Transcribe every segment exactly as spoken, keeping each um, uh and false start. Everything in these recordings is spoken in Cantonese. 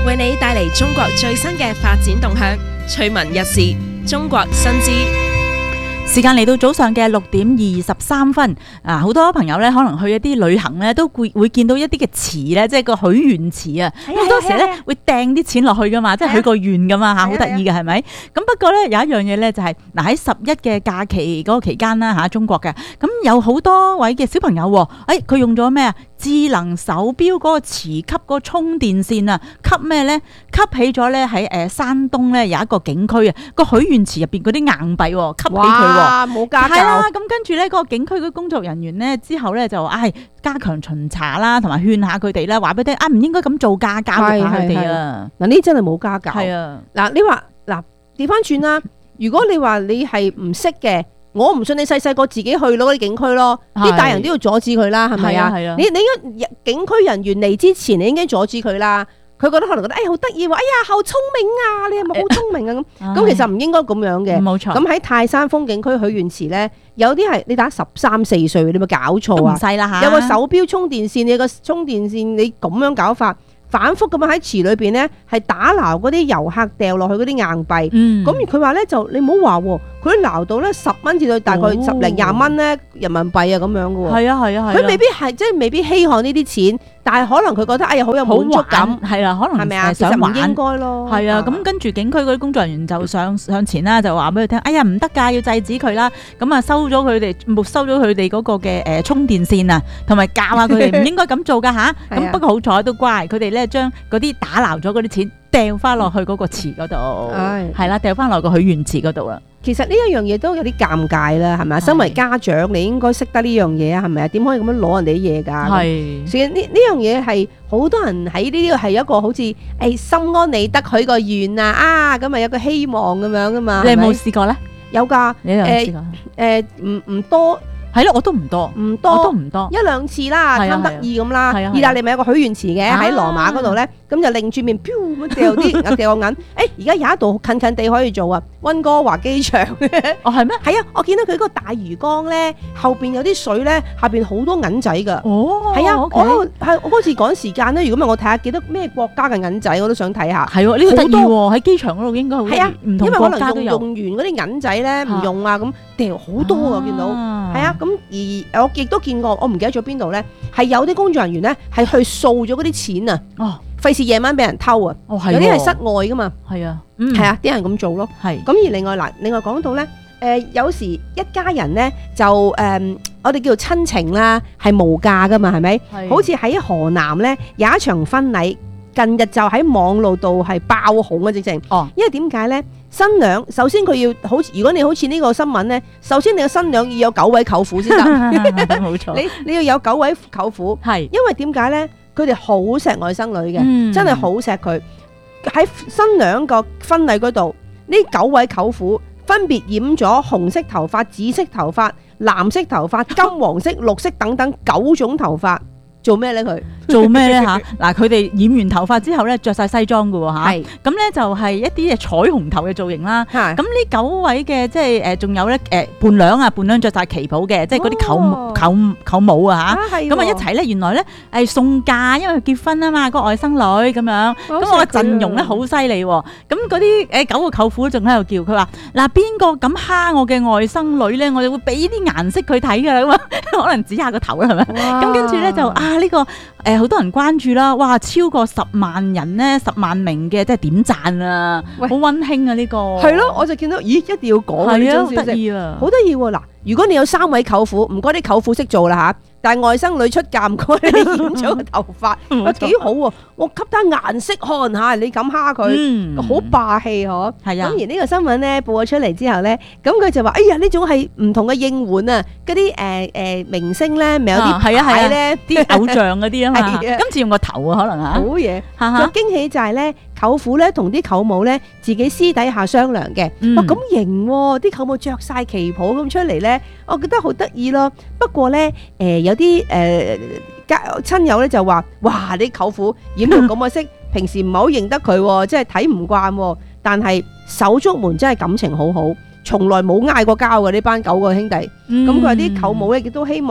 為你帶嚟中國最新嘅發展動向，趣聞一時，中國新知。 時間嚟到早上嘅六點二十三分啊！好多朋友咧，可能去一啲旅行咧，都會會見到一啲嘅池咧，即係個許願池啊。好多時咧會掟啲錢落去噶嘛，即係許個願噶嘛嚇，好得意嘅係咪？咁不過咧有一樣嘢咧就係嗱，喺十一嘅假期嗰個期間啦嚇，中國嘅咁有好多位嘅小朋友喎，誒佢用咗咩啊？智能手錶嗰個磁吸嗰個充電線啊，吸咩咧？吸起咗咧喺誒山東咧有一個景區啊，個許願池入邊嗰啲硬幣喎，吸起佢喎， 冇家教。 係啦，咁跟住咧嗰個景區嗰啲工作人員咧之後咧就唉加強巡查啦，同埋勸下佢哋啦，話俾佢聽啊唔應該咁做㗎，教育下佢哋啊。 嗱呢真係冇家教。 係啊， 嗱你話嗱調翻轉啦，如果你話你係唔識嘅。我唔信你細細個自己去攞嗰啲景區咯，啲大人都要阻止佢啦，係咪啊？你你應該景區人員嚟之前，你應該阻止佢啦。佢覺得可能覺得，哎呀好得意喎，哎呀好聰明啊，你係咪好聰明啊？咁咁其實唔應該咁樣嘅。冇錯。咁喺泰山風景區許願池咧，有啲係你打十三四歲，你咪搞錯啊？唔細啦嚇。有個手錶充電線，你個充電線你咁樣搞法。反覆咁樣喺池裏邊咧，係打撈嗰啲遊客掉落去嗰啲硬幣。嗯。咁佢話咧就你唔好話喎，佢都撈到咧十蚊至到大概十零廿蚊咧人民幣啊咁樣嘅喎。係啊係啊係。佢未必係即係未必稀罕呢啲錢，但係可能佢覺得哎呀好有滿足感。係啦，可能係咪啊？其實唔應該咯。係啊，咁跟住景區嗰啲工作人員就上上前啦，就話俾佢聽，哎呀唔得㗎，要制止佢啦。咁啊收咗佢哋沒收咗佢哋嗰個嘅誒充電線啊，同埋教下佢哋唔應該咁做㗎吓。咁不過好彩都乖，佢哋咧。將嗰啲打撈咗嗰啲錢掉翻落去嗰個池嗰度，係啦，掉翻落個許願池嗰度啦。其實呢一樣嘢都有啲尷尬啦，係咪啊？身為家長，你應該識得呢樣嘢啊，係咪啊？點可以咁樣攞人哋啲嘢㗎？係，所以呢呢樣嘢係好多人喺呢啲係一個好似誒心安理得許個願啊啊咁啊有個希望咁樣噶嘛。你有冇試過咧？有㗎，你有試過？誒唔唔多。係咯，我都唔多，唔多，我都唔多，一兩次啦，貪得意咁啦。意大利咪有個許願池嘅喺羅馬嗰度咧，咁就擰住面，飄咁掉啲掉個銀。誒，而家有一度近近地可以做啊，溫哥華機場。哦，係咩？係啊，我見到佢嗰個大魚缸咧，後邊有啲水咧，下邊好多銀仔噶。哦，係啊，我係我嗰次趕時間咧，如果唔係我睇下幾多咩國家嘅銀仔，我都想睇下。係喎，呢個得意喎，喺機場嗰度應該好。係啊，唔同國家都有。因為可能用用完嗰啲銀仔咧唔用啊，咁掉好多啊，我見到。係啊。咁而我亦都見過，我唔記得咗邊度咧，係有啲工作人員咧係去掃咗嗰啲錢啊，哦，費事夜晚俾人偷啊，哦係，有啲係室外噶嘛，係啊，嗯，係啊，啲人咁做咯，係。咁而另外嗱，另外講到咧，誒有時一家人咧就誒，我哋叫做親情啦，係無價噶嘛，係咪？係。好似喺河南咧有一場婚禮，近日就喺網路度係爆紅啊，直情，哦，因為點解咧？新娘首先佢要好似，如果你好似呢個新聞咧，首先你個新娘要有九位舅父先得，冇錯。你你要有九位舅父，係因為點解咧？佢哋好錫外甥女嘅，嗯、真係好錫佢。喺新娘個婚禮嗰度，呢九位舅父分別染咗紅色頭髮、紫色頭髮、藍色頭髮、金黃色、綠色等等九種頭髮。做咩咧？佢做咩咧吓？嗱，佢哋染完頭髮之後咧，着晒西裝噶喎吓。係咁咧，就係一啲嘅彩虹頭嘅造型啦。係咁呢九位嘅即係誒，仲有咧誒伴娘啊，伴娘着晒旗袍嘅，即係嗰啲舅舅舅母啊吓。咁啊一齊咧，原來咧係送嫁，因為佢結婚啊嘛，個外甥女咁樣。咁我陣容咧好犀利。咁嗰啲誒九個舅父仲喺度叫佢話：嗱，邊個咁蝦我嘅外甥女咧？我哋會俾啲顏色佢睇噶啦。咁啊，可能指下個頭啦，係咪？咁跟住咧就啊。呢、這個誒好、呃、多人關注啦，哇！超過十萬人咧，十萬名嘅即係點讚啊，好溫馨啊！呢、這個係咯，我就見到，咦，一定要講啊，呢張消息，好得意啊，好得意喎！嗱，如果你有三位舅父，唔該啲舅父識做啦吓。但係外甥女出嫁唔該你染咗個頭髮，啊幾好喎！我給他顏色看下，你咁蝦佢，好霸氣嗬！係啊！咁而呢個新聞咧報咗出嚟之後咧，咁佢就話：哎呀，呢種係唔同嘅應援啊！嗰啲誒誒明星咧，咪有啲牌咧，啲偶像嗰啲啊嘛。今次用個頭啊，可能啊。好嘢！最驚喜就係咧，舅父咧同啲舅母咧自己私底下商量嘅。哇，咁型喎！啲舅母着晒旗袍咁出嚟咧，我覺得好得意咯。不過咧，誒有啲誒家親友咧就話：哇！啲舅父染到咁嘅色，平時唔係好認得佢，即係睇唔慣。但係手足們真係感情好好，從來冇嗌過交嘅呢班九個兄弟。咁佢話啲舅母咧亦都希望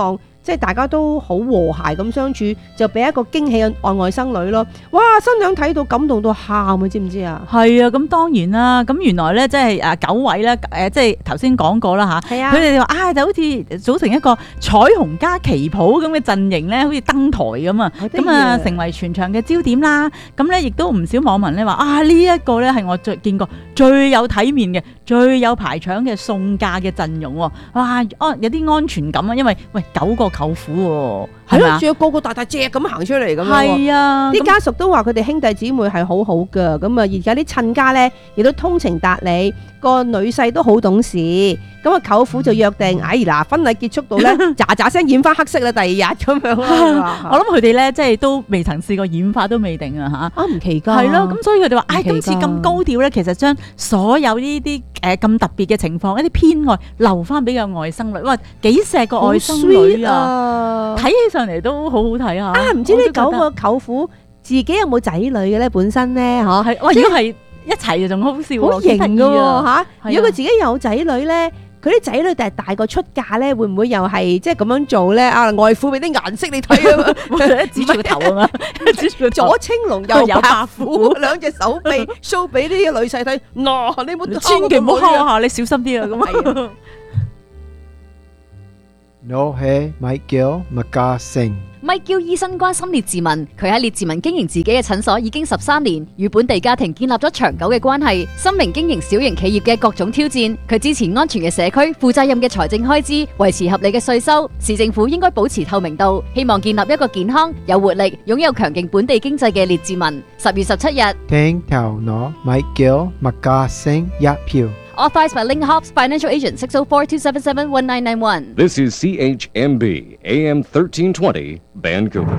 即係大家都好和諧咁相處，就俾一個驚喜嘅外外甥女咯。哇！新娘睇到感動到喊啊，知唔知啊？ 係啊，咁當然啦。咁原來咧，即係誒九位咧，誒即係頭先講過啦嚇。係啊，佢哋話啊，就好似組成一個彩虹加旗袍咁嘅陣營咧，好似登台咁啊。咁啊，成為全場嘅焦點啦。咁咧，亦都唔少網民咧話啊，呢一個咧係我最見過最有體面嘅、最有排場嘅送嫁嘅陣容喎。哇！安有啲安全感啊，因為喂九個舅父喎， 係咯，仲有個個大大隻咁行出嚟咁樣。係啊，啲家屬都話佢哋兄弟姊妹係好好噶。咁啊，而家啲親家咧亦都通情達理，個女婿都好懂事。咁啊，舅父就約定，哎嗱，婚禮結束到咧，喳喳聲染翻黑色啦，第二日咁樣啦。我諗佢哋咧，即係都未曾試過染髮都未定啊吓。 啊，唔奇噶。 係咯，咁所以佢哋話，唉，今次咁高調咧，其實將所有呢啲誒咁特別嘅情況，一啲偏愛留翻俾個外甥女。哇，幾錫個外甥女啊！睇起上嚟都好好睇啊！ 啊，唔知呢九個舅父自己有冇仔女嘅咧？本身咧，嗬，係哇，如果係一齊就仲好笑， 好型噶吓。如果佢自己有仔女咧，佢啲仔女第日大個出嫁咧，會唔會又係即係咁樣做咧？啊，外父俾啲顏色你睇啊嘛， 指住個頭啊嘛，指住左青龍右白虎，兩隻手臂 show 俾啲女婿睇。嗱，你冇千祈唔好敲下，你小心啲啊咁啊。 我係 Michael McGrath。 Michael 醫生關心列治文，佢喺列治文經營自己嘅診所已經十三年，與本地家庭建立咗長久嘅關係。深明經營小型企業嘅各種挑戰，佢支持安全嘅社區、負責任嘅財政開支、維持合理嘅稅收。市政府應該保持透明度，希望建立一個健康、有活力、擁有強勁本地經濟嘅列治文。十月十七日， 聽頭攞 Michael McGrath一票。 Authorized by Ling Hobbs Financial Agent six oh four two seven seven one nine nine one. This is C H M B A M thirteen twenty Vancouver.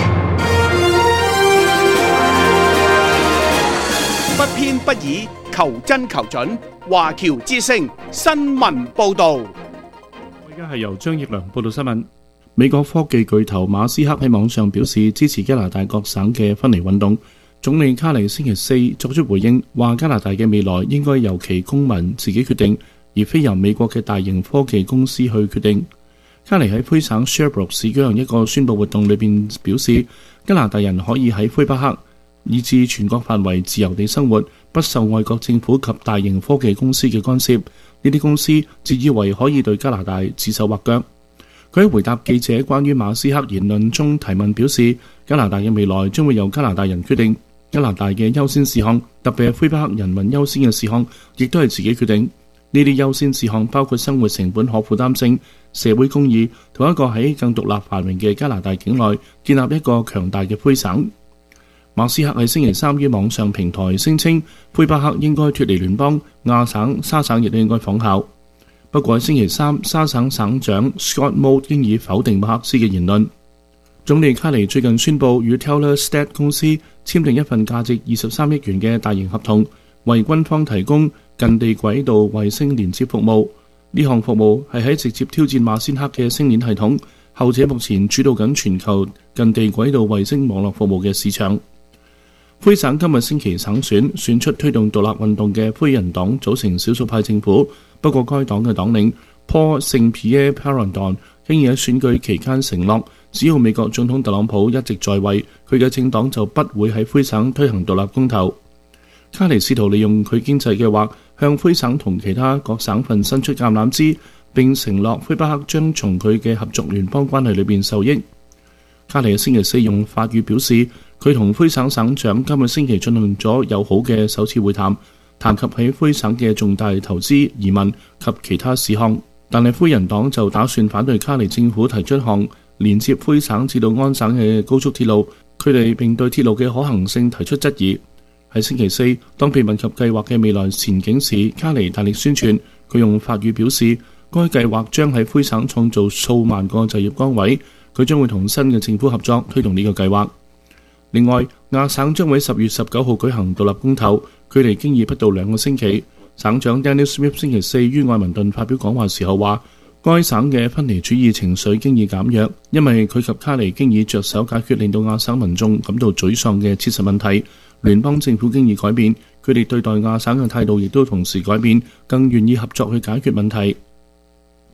不偏不倚，求真求準。華僑之聲新聞報導。 而家係由張奕良報道新聞。美國科技巨頭馬斯克喺網上表示支持加拿大各省嘅分離運動。總理卡尼星期四作出回應，話加拿大嘅未來應該由其公民自己決定，而非由美國嘅大型科技公司去決定。卡尼喺魁省 Sherbrooke 市舉行一個宣佈活動裏邊表示，加拿大人可以喺魁北克以至全國範圍自由地生活，不受外國政府及大型科技公司嘅干涉。呢啲公司自以為可以對加拿大指手畫腳。佢喺回答記者關於馬斯克言論中提問表示，加拿大嘅未來將會由加拿大人決定。加拿大嘅優先事項，特別係魁北克人民優先嘅事項，亦都係自己決定。呢啲優先事項包括生活成本可負擔性、社會公義，同一個喺更獨立繁榮嘅加拿大境內建立一個強大嘅魁省。馬斯克喺星期三於網上平台聲稱，魁北克應該脫離聯邦，亞省、沙省亦都應該仿效。不過喺星期三，沙省省長 Scott Moe 經已否定馬克思嘅言論。總理卡尼最近宣布與 Telestat 公司簽訂一份價值二十三億元嘅大型合同，為軍方提供近地軌道衛星連接服務。呢項服務係喺直接挑戰馬斯克嘅星鏈系統，後者目前主導緊全球近地軌道衛星網絡服務嘅市場。魁省今日星期省選，選出推動獨立運動嘅魁人黨組成少數派政府，不過該黨嘅黨領 Paul Saint-Pierre Plamondon 經已喺選舉期間承諾，只要美國總統特朗普一直在位，佢嘅政黨就不會喺魁省推行獨立公投。卡尼試圖利用佢經濟計劃向魁省同其他各省份伸出橄欖枝，並承諾魁北克將從佢嘅合作聯邦關係裏邊受益。卡尼喺星期四用法語表示，佢同魁省省長今個星期進行咗友好嘅首次會談，談及喺魁省嘅重大投資、移民及其他事項。但係魁人黨就打算反對卡尼政府提出一項連接魁省至到安省嘅高速鐵路，佢哋並對鐵路嘅可行性提出質疑。喺星期四，當被問及計劃嘅未來前景時，卡尼大力宣傳，佢用法語表示，該計劃將喺魁省創造數萬個就業崗位，佢將會同新嘅政府合作推動呢個計劃。另外，亞省將喺十月十九號舉行獨立公投，距離經已不到兩個星期。省長 Dennis Smith 星期四於愛民頓發表講話時候話，該省嘅分離主義情緒經已減弱，因為佢及卡尼經已着手解決令到亞省民眾感到沮喪嘅切實問題。聯邦政府經已改變，佢哋對待亞省嘅態度亦都同時改變，更願意合作去解決問題。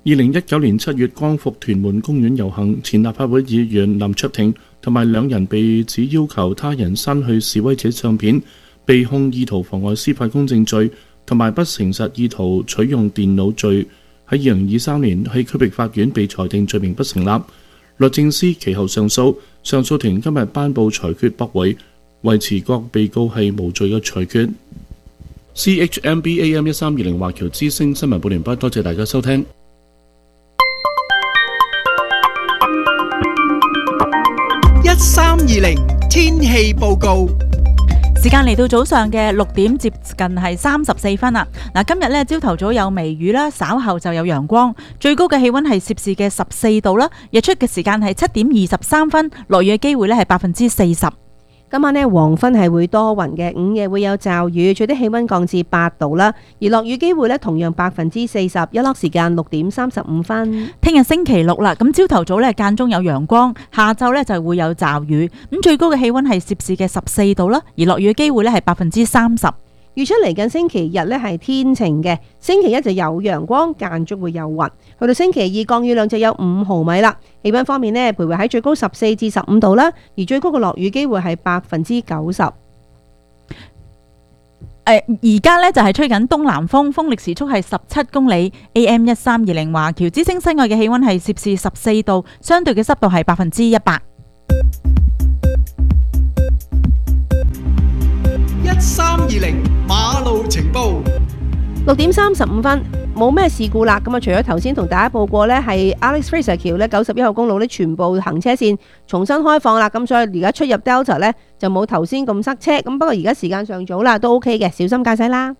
二零一九年七月光復屯門公園遊行，前立法會議員林卓廷同埋兩人被指要求他人刪去示威者相片，被控意圖妨礙司法公正罪同埋不誠實意圖取用電腦罪，喺二零二三年喺區域法院被裁定罪名不成立。律政司其後上訴，上訴庭今日頒布裁決駁回，維持各被告係無罪嘅裁決。C H M B A M 一三二零華僑之聲新聞報完畢，多謝大家收聽。 一三二零天氣報告。 時間嚟到早上嘅六點，接近係三十四分啦。嗱，今日呢朝頭早有微雨啦，稍後就有陽光，最高嘅氣溫係攝氏嘅十四度啦。日出嘅時間係七點二十三分，落雨嘅機會呢係百分之四十。 今晚呢，黃昏係會多雲嘅，午夜會有驟雨，最低氣溫降至八度啦。而落雨機會呢，同樣百分之四十。日落時間六點三十五分。 聽日星期六啦，咁朝頭早呢間中有陽光，下晝呢就會有驟雨。咁最高嘅氣溫係攝氏嘅十四度啦，而落雨嘅機會呢係百分之三十。 預出嚟緊星期日呢係天晴嘅，星期一就有陽光，間中會有雲。去到星期二降雨量就有五毫米啦。氣溫方面呢，徘徊喺最高十四至十五度啦，而最高嘅落雨機會係百分之九十。誒， 而家呢就係吹緊東南風，風力時速係十七公里。A M 一三二零華僑之聲室外嘅氣溫係攝氏十四度，相對嘅濕度係百分之一百。 一三二零馬路情報。 六點三十五分，冇咩事故啦。咁啊，除咗頭先同大家報過呢係 Alex Fraser 橋呢九十一號公路呢全部行車線重新開放啦。咁所以而家出入 Delta 呢就冇頭先咁塞車。咁不過而家時間上早啦，都 OK 嘅，小心駕駛啦。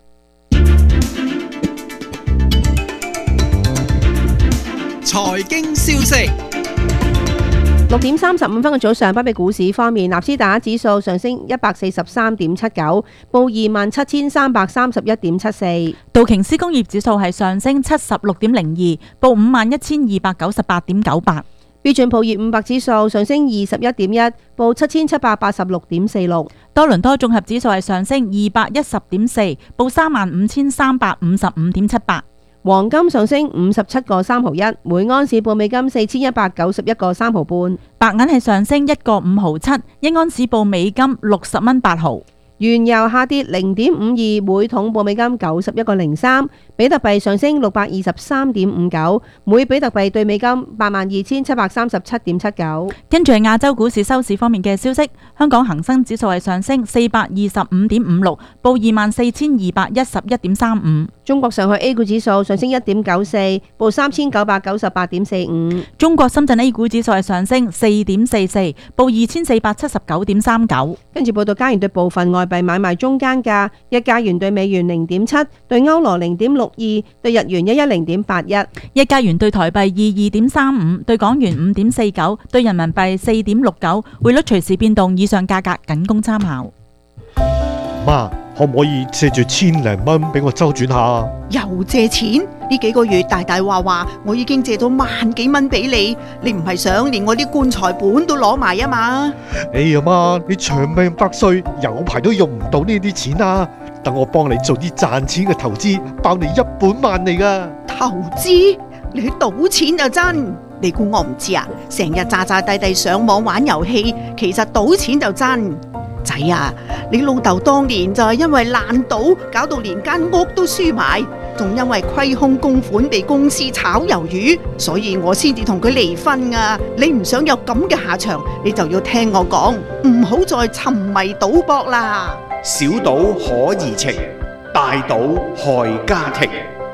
財經消息。 六點三十五分嘅早上，北美股市方面，納斯達克指數上升一百四十三點七九，報二萬七千三百三十一點七四。 道瓊斯工業指數係上升七十六點零二，報五萬一千二百九十八點九八。 標準普爾五百指數上升二十一點一，報七千七百八十六點四六。 多倫多綜合指數係上升二百一十點四，報三萬五千三百五十五點七八。 黃金上升五十七個三毫一，每安士報美金四千一百九十一個三毫半。 白銀係上升一個五毫七，一安士報美金六十蚊八毫。 原油下跌零點五二，每桶報美金九十一個零三。比特幣上升六百二十三點五九，每比特幣對美金八萬二千七百三十七點七九。 跟住係亞洲股市收市方面嘅消息，香港恒生指數係上升四百二十五點五六，報二萬四千二百一十一點三五。 中國上海 A 股指數上升一點九四，報三千九百九十八點四五。 中國深圳 A 股指數係上升四點四四，報二千四百七十九點三九。 跟住報道加元對部分外幣買賣中間價，一加元對美元零點七，對歐羅零點六二，對日元一一零點八一。 一加元對台幣二二點三五，對港元五點四九，對人民幣四點六九。匯率隨時變動，以上價格僅供參考。 媽，可唔可以借住千零蚊俾我周轉下？ 又借錢？呢幾個月大大話話，我已經借咗萬幾蚊俾你，你唔係想連我啲棺材本都攞埋啊嘛？ 哎呀媽，你長命百歲，有排都用唔到呢啲錢啊！等我幫你做啲賺錢嘅投資，包你一本萬利噶。 投資？你去賭錢就真？你估我唔知啊？成日詐詐諦諦上網玩遊戲，其實賭錢就真。仔啊，你老豆當年就係因為爛賭，搞到連間屋都輸埋，仲因為虧空公款被公司炒魷魚，所以我先至同佢離婚啊！你唔想有咁嘅下場，你就要聽我講，唔好再沉迷賭博啦。 小賭可怡情，大賭害家庭。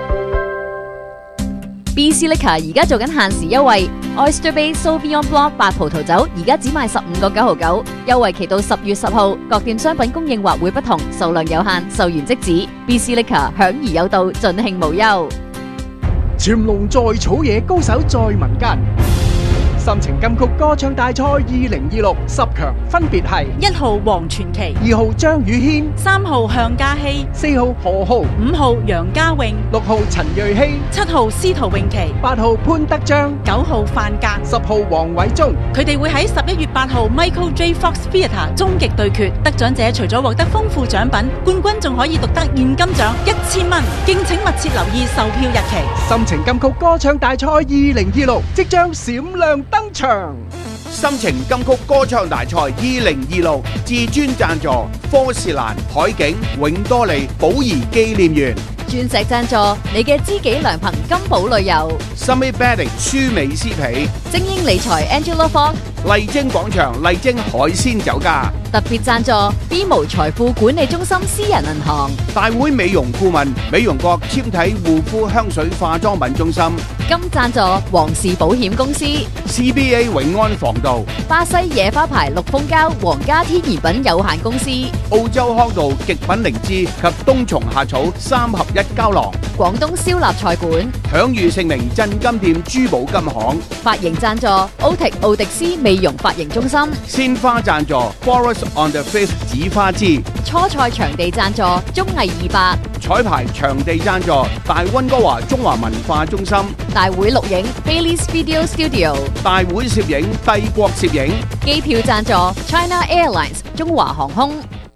B C Liquor 而家做緊限時優惠 ，Oyster Bay Sauvignon Blanc 白葡萄酒而家只賣十五個九毫九，優惠期到十月十號，各店商品供應或會不同，數量有限，售完即止。B C Liquor 享而有道，盡興無憂。 潛龍在草野，高手在民間。 心情金曲歌唱大賽二零二六十強分別係一號黃傳奇， 二號張宇軒， 三號向嘉熙， 四號何浩， 五號楊家穎， 六號陳瑞希， 七號司徒詠琪， 八號潘德章， 九號范格， 十號黃偉忠。 佢哋會喺十一月八號 Michael J. Fox Theatre 終極對決，得獎者除咗獲得豐富獎品，冠軍仲可以獨得現金獎一千蚊。敬請密切留意售票日期。 心情金曲歌唱大賽二零二六即將閃亮登場。 心情金曲歌唱大賽二零二六至尊贊助科士蘭、海景、永多利、寶儀紀念園。 鑽石贊助你嘅知己良朋金寶旅遊。 Summit Bedding 舒美斯皮。 精英理財 Angela Fong。 麗晶廣場麗晶海鮮酒家。 特別贊助 B 無財富管理中心私人銀行。 大會美容顧問美容國纖體護膚香水化妝品中心。 金贊助皇氏保險公司。 C B A 永安防盜。 巴西野花牌綠蜂膠皇家天然品有限公司。 澳洲康道極品靈芝及冬蟲夏草三合一膠囊。 廣東燒臘菜館。 享譽盛名鎮金店珠寶金行。 髮型贊助奧迪奧迪斯美容髮型中心。 鮮花贊助 Forest on the Face 紫花枝。 初賽場地贊助綜藝二百。 彩排場地贊助大溫哥華中華文化中心。 大會錄影 Bailey's Video Studio。 大會攝影帝國攝影。 機票贊助 China Airlines 中華航空。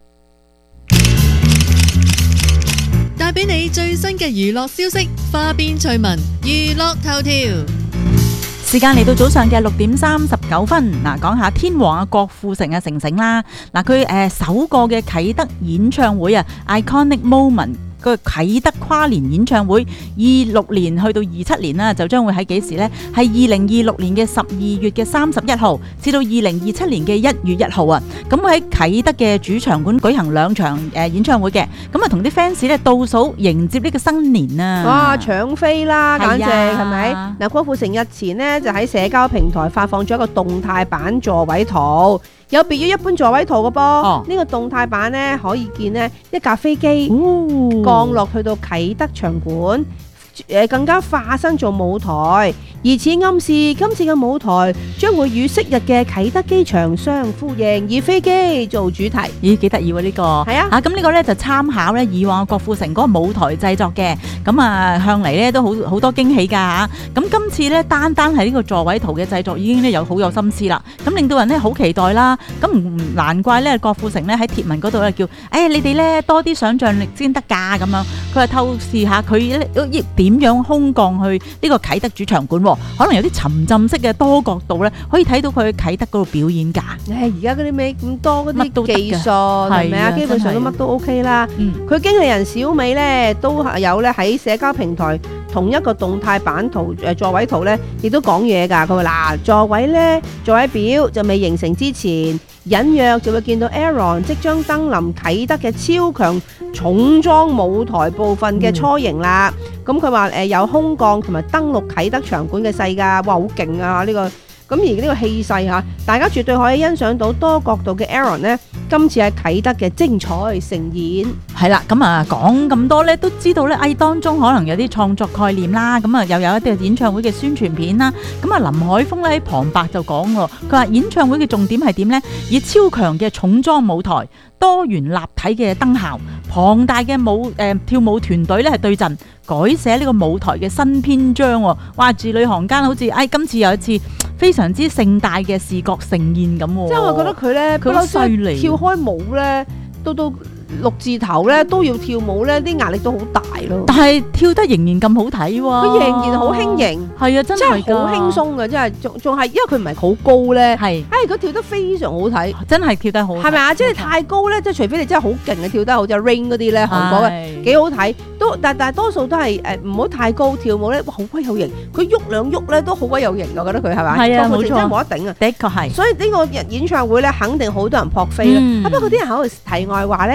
帶俾你最新嘅娛樂消息，花邊趣聞，娛樂頭條。 時間嚟到早上嘅六點三十九分，嗱，講下天王啊郭富城啊成成啦，嗱佢誒首個嘅啟德演唱會啊 Iconic Moment。個啟德跨年演唱會二六年去到二七年啦，就將會喺幾時呢？係二零二六年嘅十二月嘅三十一號，至到二零二七年嘅一月一號啊！咁會喺啟德嘅主場館舉行兩場誒演唱會嘅，咁啊同啲 fans 咧倒數迎接呢個新年啊！ 哇，搶飛啦，簡直係係咪？嗱，郭富城日前呢就喺社交平台發放咗一個動態版座位圖。有別於一般座位圖嘅噃，呢、哦、個動態版呢可以見呢一架飛機、哦、降落去到啟德場館，誒更加化身做舞台，而此暗示今次嘅舞台將會與昔日嘅啟德機場相呼應，以飛機做主題。 咦，幾得意喎呢個！係啊，嚇咁呢個咧就參考咧以往郭富城嗰個舞台製作嘅，咁啊向嚟咧都好好多驚喜㗎嚇。咁今次咧單單係呢個座位圖嘅製作已經咧有好有心思啦，咁令到人咧好期待啦。咁唔難怪咧郭富城咧喺貼文嗰度咧叫，誒、哎、你哋咧多啲想像力先得㗎咁樣。佢話透視下佢咧點樣空降去呢個啟德主場館，可能有啲沉浸式嘅多角度咧，可以睇到佢啟德嗰度表演㗎。誒，而家嗰啲咩咁多嗰啲技術係咪啊？基本上都乜都 OK 啦。佢、嗯、經理人小美咧都有咧喺社交平台同一個動態版圖誒座位圖咧，亦都講嘢㗎。佢話嗱，座位咧座位表就未形成之前，隱約就會見到 Aaron 即將登臨啟德嘅超強重裝舞台部分嘅雛形啦。咁佢話誒有空降同埋登陸啟德場館嘅勢㗎，哇好勁啊呢、這個！咁而呢個氣勢嚇，大家絕對可以欣賞到多角度嘅 Aaron 呢，今次喺啟德嘅精彩呈現。係啦，咁啊講咁多咧，都知道咧，誒當中可能有啲創作概念啦，咁啊又有一啲演唱會嘅宣傳片啦。咁啊林海峰咧喺旁白就講喎，佢話演唱會嘅重點係點呢？以超強嘅重裝舞台、多元立體嘅燈效、龐大嘅舞誒、呃、跳舞團隊咧係對陣，改寫呢個舞台嘅新篇章喎。哇！字裏行間好似誒、哎、今次有一次非常之盛大嘅視覺盛宴咁。即係我覺得佢咧，佢好犀利，跳開舞咧，到到六字頭咧都要跳舞咧，啲壓力都好大咯。但係跳得仍然咁好睇喎，佢仍然好輕盈，係啊，真係好輕鬆嘅，真係仲仲係，因為佢唔係好高咧，係，哎，佢跳得非常好睇，真係跳得好，係咪啊？即係太高咧，即係除非你真係好勁嘅跳得好似 Rain 嗰啲咧，韓國嘅幾好睇，都但但係多數都係誒唔好太高跳舞咧，好鬼有型，佢喐兩喐咧都好鬼有型，我覺得佢係咪？係啊，冇錯，真係冇得頂啊，的確係。所以呢個演唱會咧，肯定好多人撲飛啦。不過啲人喺度題外話咧就話。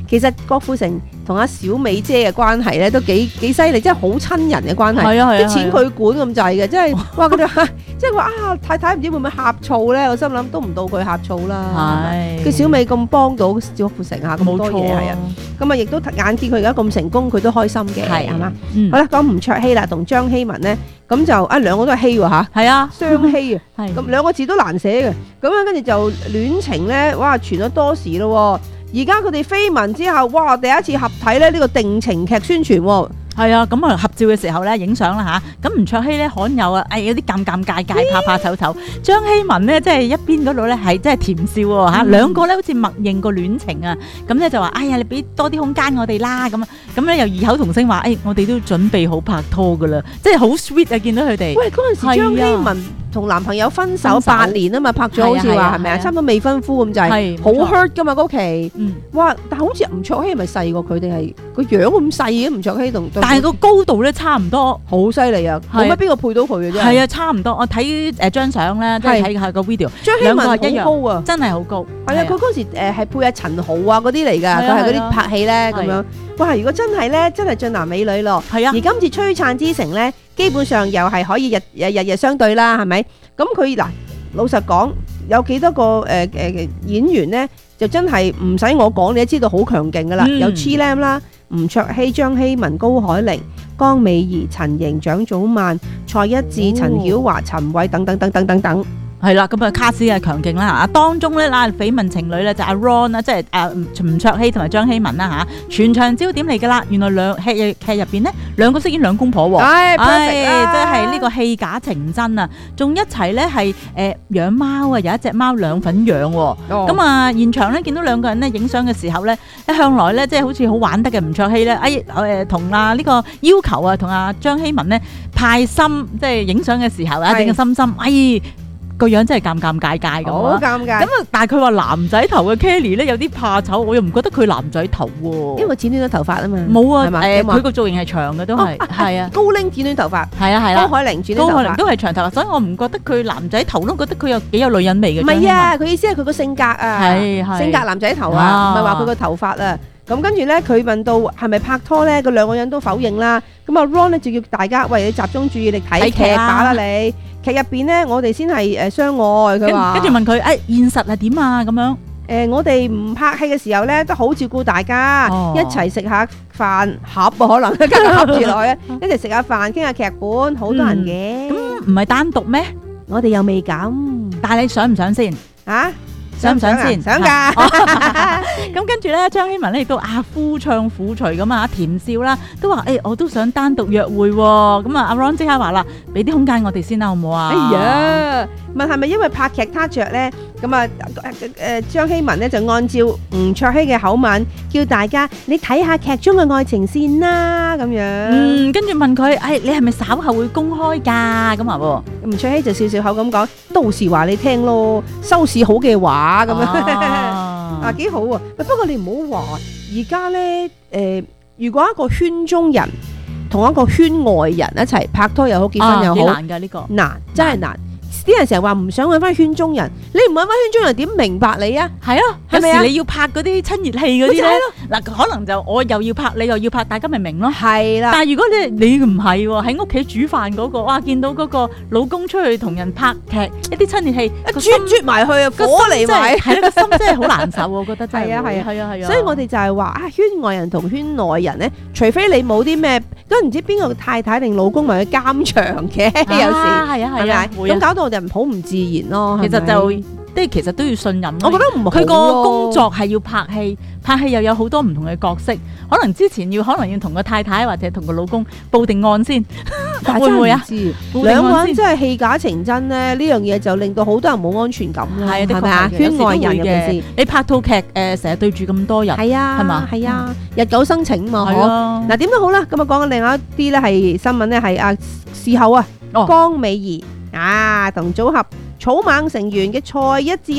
其實郭富城同阿小美姐嘅關係咧都幾幾犀利，即係好親人嘅關係。 係啊係啊， 啲錢佢管咁滯嘅，即係哇佢哋即係話啊太太唔知會唔會呷醋咧？我心諗都唔到佢呷醋啦。係，佢小美咁幫到郭富城啊，咁多嘢係啊，咁啊亦都眼見佢而家咁成功，佢都開心嘅係係嘛？好啦，講吳卓羲啦，同張希文咧，咁就啊兩個都係希喎嚇，係啊雙希啊，咁兩個字都難寫嘅，咁樣跟住就戀情咧，哇傳咗多時咯。而家佢哋緋聞之後，哇！第一次合體咧，呢個定情劇宣傳喎。係啊，咁啊合照嘅時候咧，影相啦嚇。咁吳卓羲咧罕有啊，誒有啲尷尷尬尬、怕怕醜醜。張希文咧，即係一邊嗰度咧係真係甜笑喎嚇。兩個咧好似默認個戀情啊。咁咧就話：哎呀，你俾多啲空間我哋啦。咁啊，咁咧又異口同聲話：誒，我哋都準備好拍拖噶啦。即係好 sweet 啊！見到佢哋。喂，嗰陣時張希文同男朋友分手八年啊嘛，拍咗好似話係咪啊？差唔多未婚夫咁滯，好 hurt 噶嘛嗰期。哇！但係好似吳卓羲係咪細過佢哋係個樣咁細嘅吳卓羲同？但係個高度咧差唔多，好犀利啊！冇乜邊個配到佢嘅啫。係啊，差唔多。我睇誒張相咧，即係睇下個 video。張希文好高啊，真係好高。係啊，佢嗰時誒係配阿陳豪啊嗰啲嚟㗎，佢係嗰啲拍戲咧咁樣。哇！如果真係咧，真係俊男美女咯。係啊。而今次璀璨之城咧，基本上又係可以日日日日相對啦，係咪？咁佢嗱老實講，有幾多個誒誒演員咧，就真係唔使我講，你都知道好強勁㗎啦。有 Chilam 啦。吳卓羲、張希文、高海寧、江美儀、陳瑩、蔣祖曼、蔡一智、陳曉華、陳偉等等等等等等。係啦，咁啊卡斯係強勁啦嚇，當中咧嗱緋聞情侶咧就阿 Ron 啦，即係誒吳卓羲同埋張希文啦嚇，全場焦點嚟㗎啦。原來兩劇劇入邊咧兩個飾演兩公婆喎，唉，即係呢個戲假情真啊！仲一齊咧係誒養貓啊，有一隻貓兩份養喎。咁啊現場咧見到兩個人咧影相嘅時候咧，一向來咧即係好似好玩得嘅吳卓羲咧，哎誒同啊呢個要求啊同阿張希文咧派心，即係影相嘅時候啊整個心心，哎。個樣真係尷尷尬尬咁，好尷尬。咁啊，但係佢話男仔頭嘅 Kelly 咧有啲怕醜，我又唔覺得佢男仔頭喎，因為剪短咗頭髮啊嘛。冇啊，誒，佢個造型係長嘅都係，係啊。高凌剪短頭髮，係啊係啦。高海寧剪短頭髮，高海寧都係長頭髮，所以我唔覺得佢男仔頭咯，覺得佢有幾有女人味嘅。唔係啊，佢意思係佢個性格啊，係係性格男仔頭啊，唔係話佢個頭髮啊。咁跟住咧，佢問到係咪拍拖咧？個兩個人都否認啦。咁阿 Ron 咧就叫大家，喂，你集中注意力睇劇把啦你。劇入邊咧，我哋先係誒相愛。佢話，跟住問佢誒現實係點啊？咁樣誒，我哋唔拍戲嘅時候咧，都好照顧大家，一齊食下飯盒啊，可能跟住合住落去，一齊食下飯，傾下劇本，好多人嘅。咁唔係單獨咩？我哋又未咁，但係你想唔想先啊？想唔想先？想㗎。咁跟住咧，張希文咧亦都啊夫唱婦隨咁啊，甜笑啦，都話誒我都想單獨約會喎。咁啊，阿 Ron 即刻話啦，俾啲空間我哋先啦，好唔好啊？哎呀，問係咪因為拍劇他着咧？咁啊誒張希文咧就按照吳卓羲嘅口吻，叫大家你睇下劇中嘅愛情線啦，咁樣。嗯，跟住問佢誒你係咪稍後會公開㗎？咁話喎，吳卓羲就笑笑口咁講，到時話你聽咯，收視好嘅話。咁樣啊幾好啊！不過你唔好話而家咧誒，如果一個圈中人同一個圈外人一齊拍拖又好，結婚又好，難㗎呢個難，真係難。啲人成日話唔想揾翻圈中人，你唔揾翻圈中人點明白你啊？係啊，有時你要拍嗰啲親熱戲嗰啲咧，嗱可能就我又要拍，你又要拍，大家咪明咯。係啦，但係如果你你唔係喎，喺屋企煮飯嗰個，哇見到嗰個老公出去同人拍劇，一啲親熱戲，一啜啜埋去啊，火嚟埋，係啦個心真係好難受，我覺得真係。係啊係啊係啊係啊！所以我哋就係話啊，圈外人同圈內人咧，除非你冇啲咩，都唔知邊個太太定老公咪去監場嘅，有時係啊係啊，咁搞到我哋好唔自然咯。其實就即係其實都要信任。我覺得唔好。佢個工作係要拍戲，拍戲又有好多唔同嘅角色，可能之前要可能要同個太太或者同個老公報定案先，會唔會啊？兩個人真係戲假情真咧，呢樣嘢就令到好多人冇安全感啦。係啊，的確係嘅。圈外人嘅，你拍套劇誒，成日對住咁多人，係啊，係嘛？係啊，日久生情嘛。係啊。嗱點都好啦，咁啊講緊另外一啲咧係新聞咧係啊事後啊，江美儀。啊，同組合草蜢成員嘅蔡一智咧，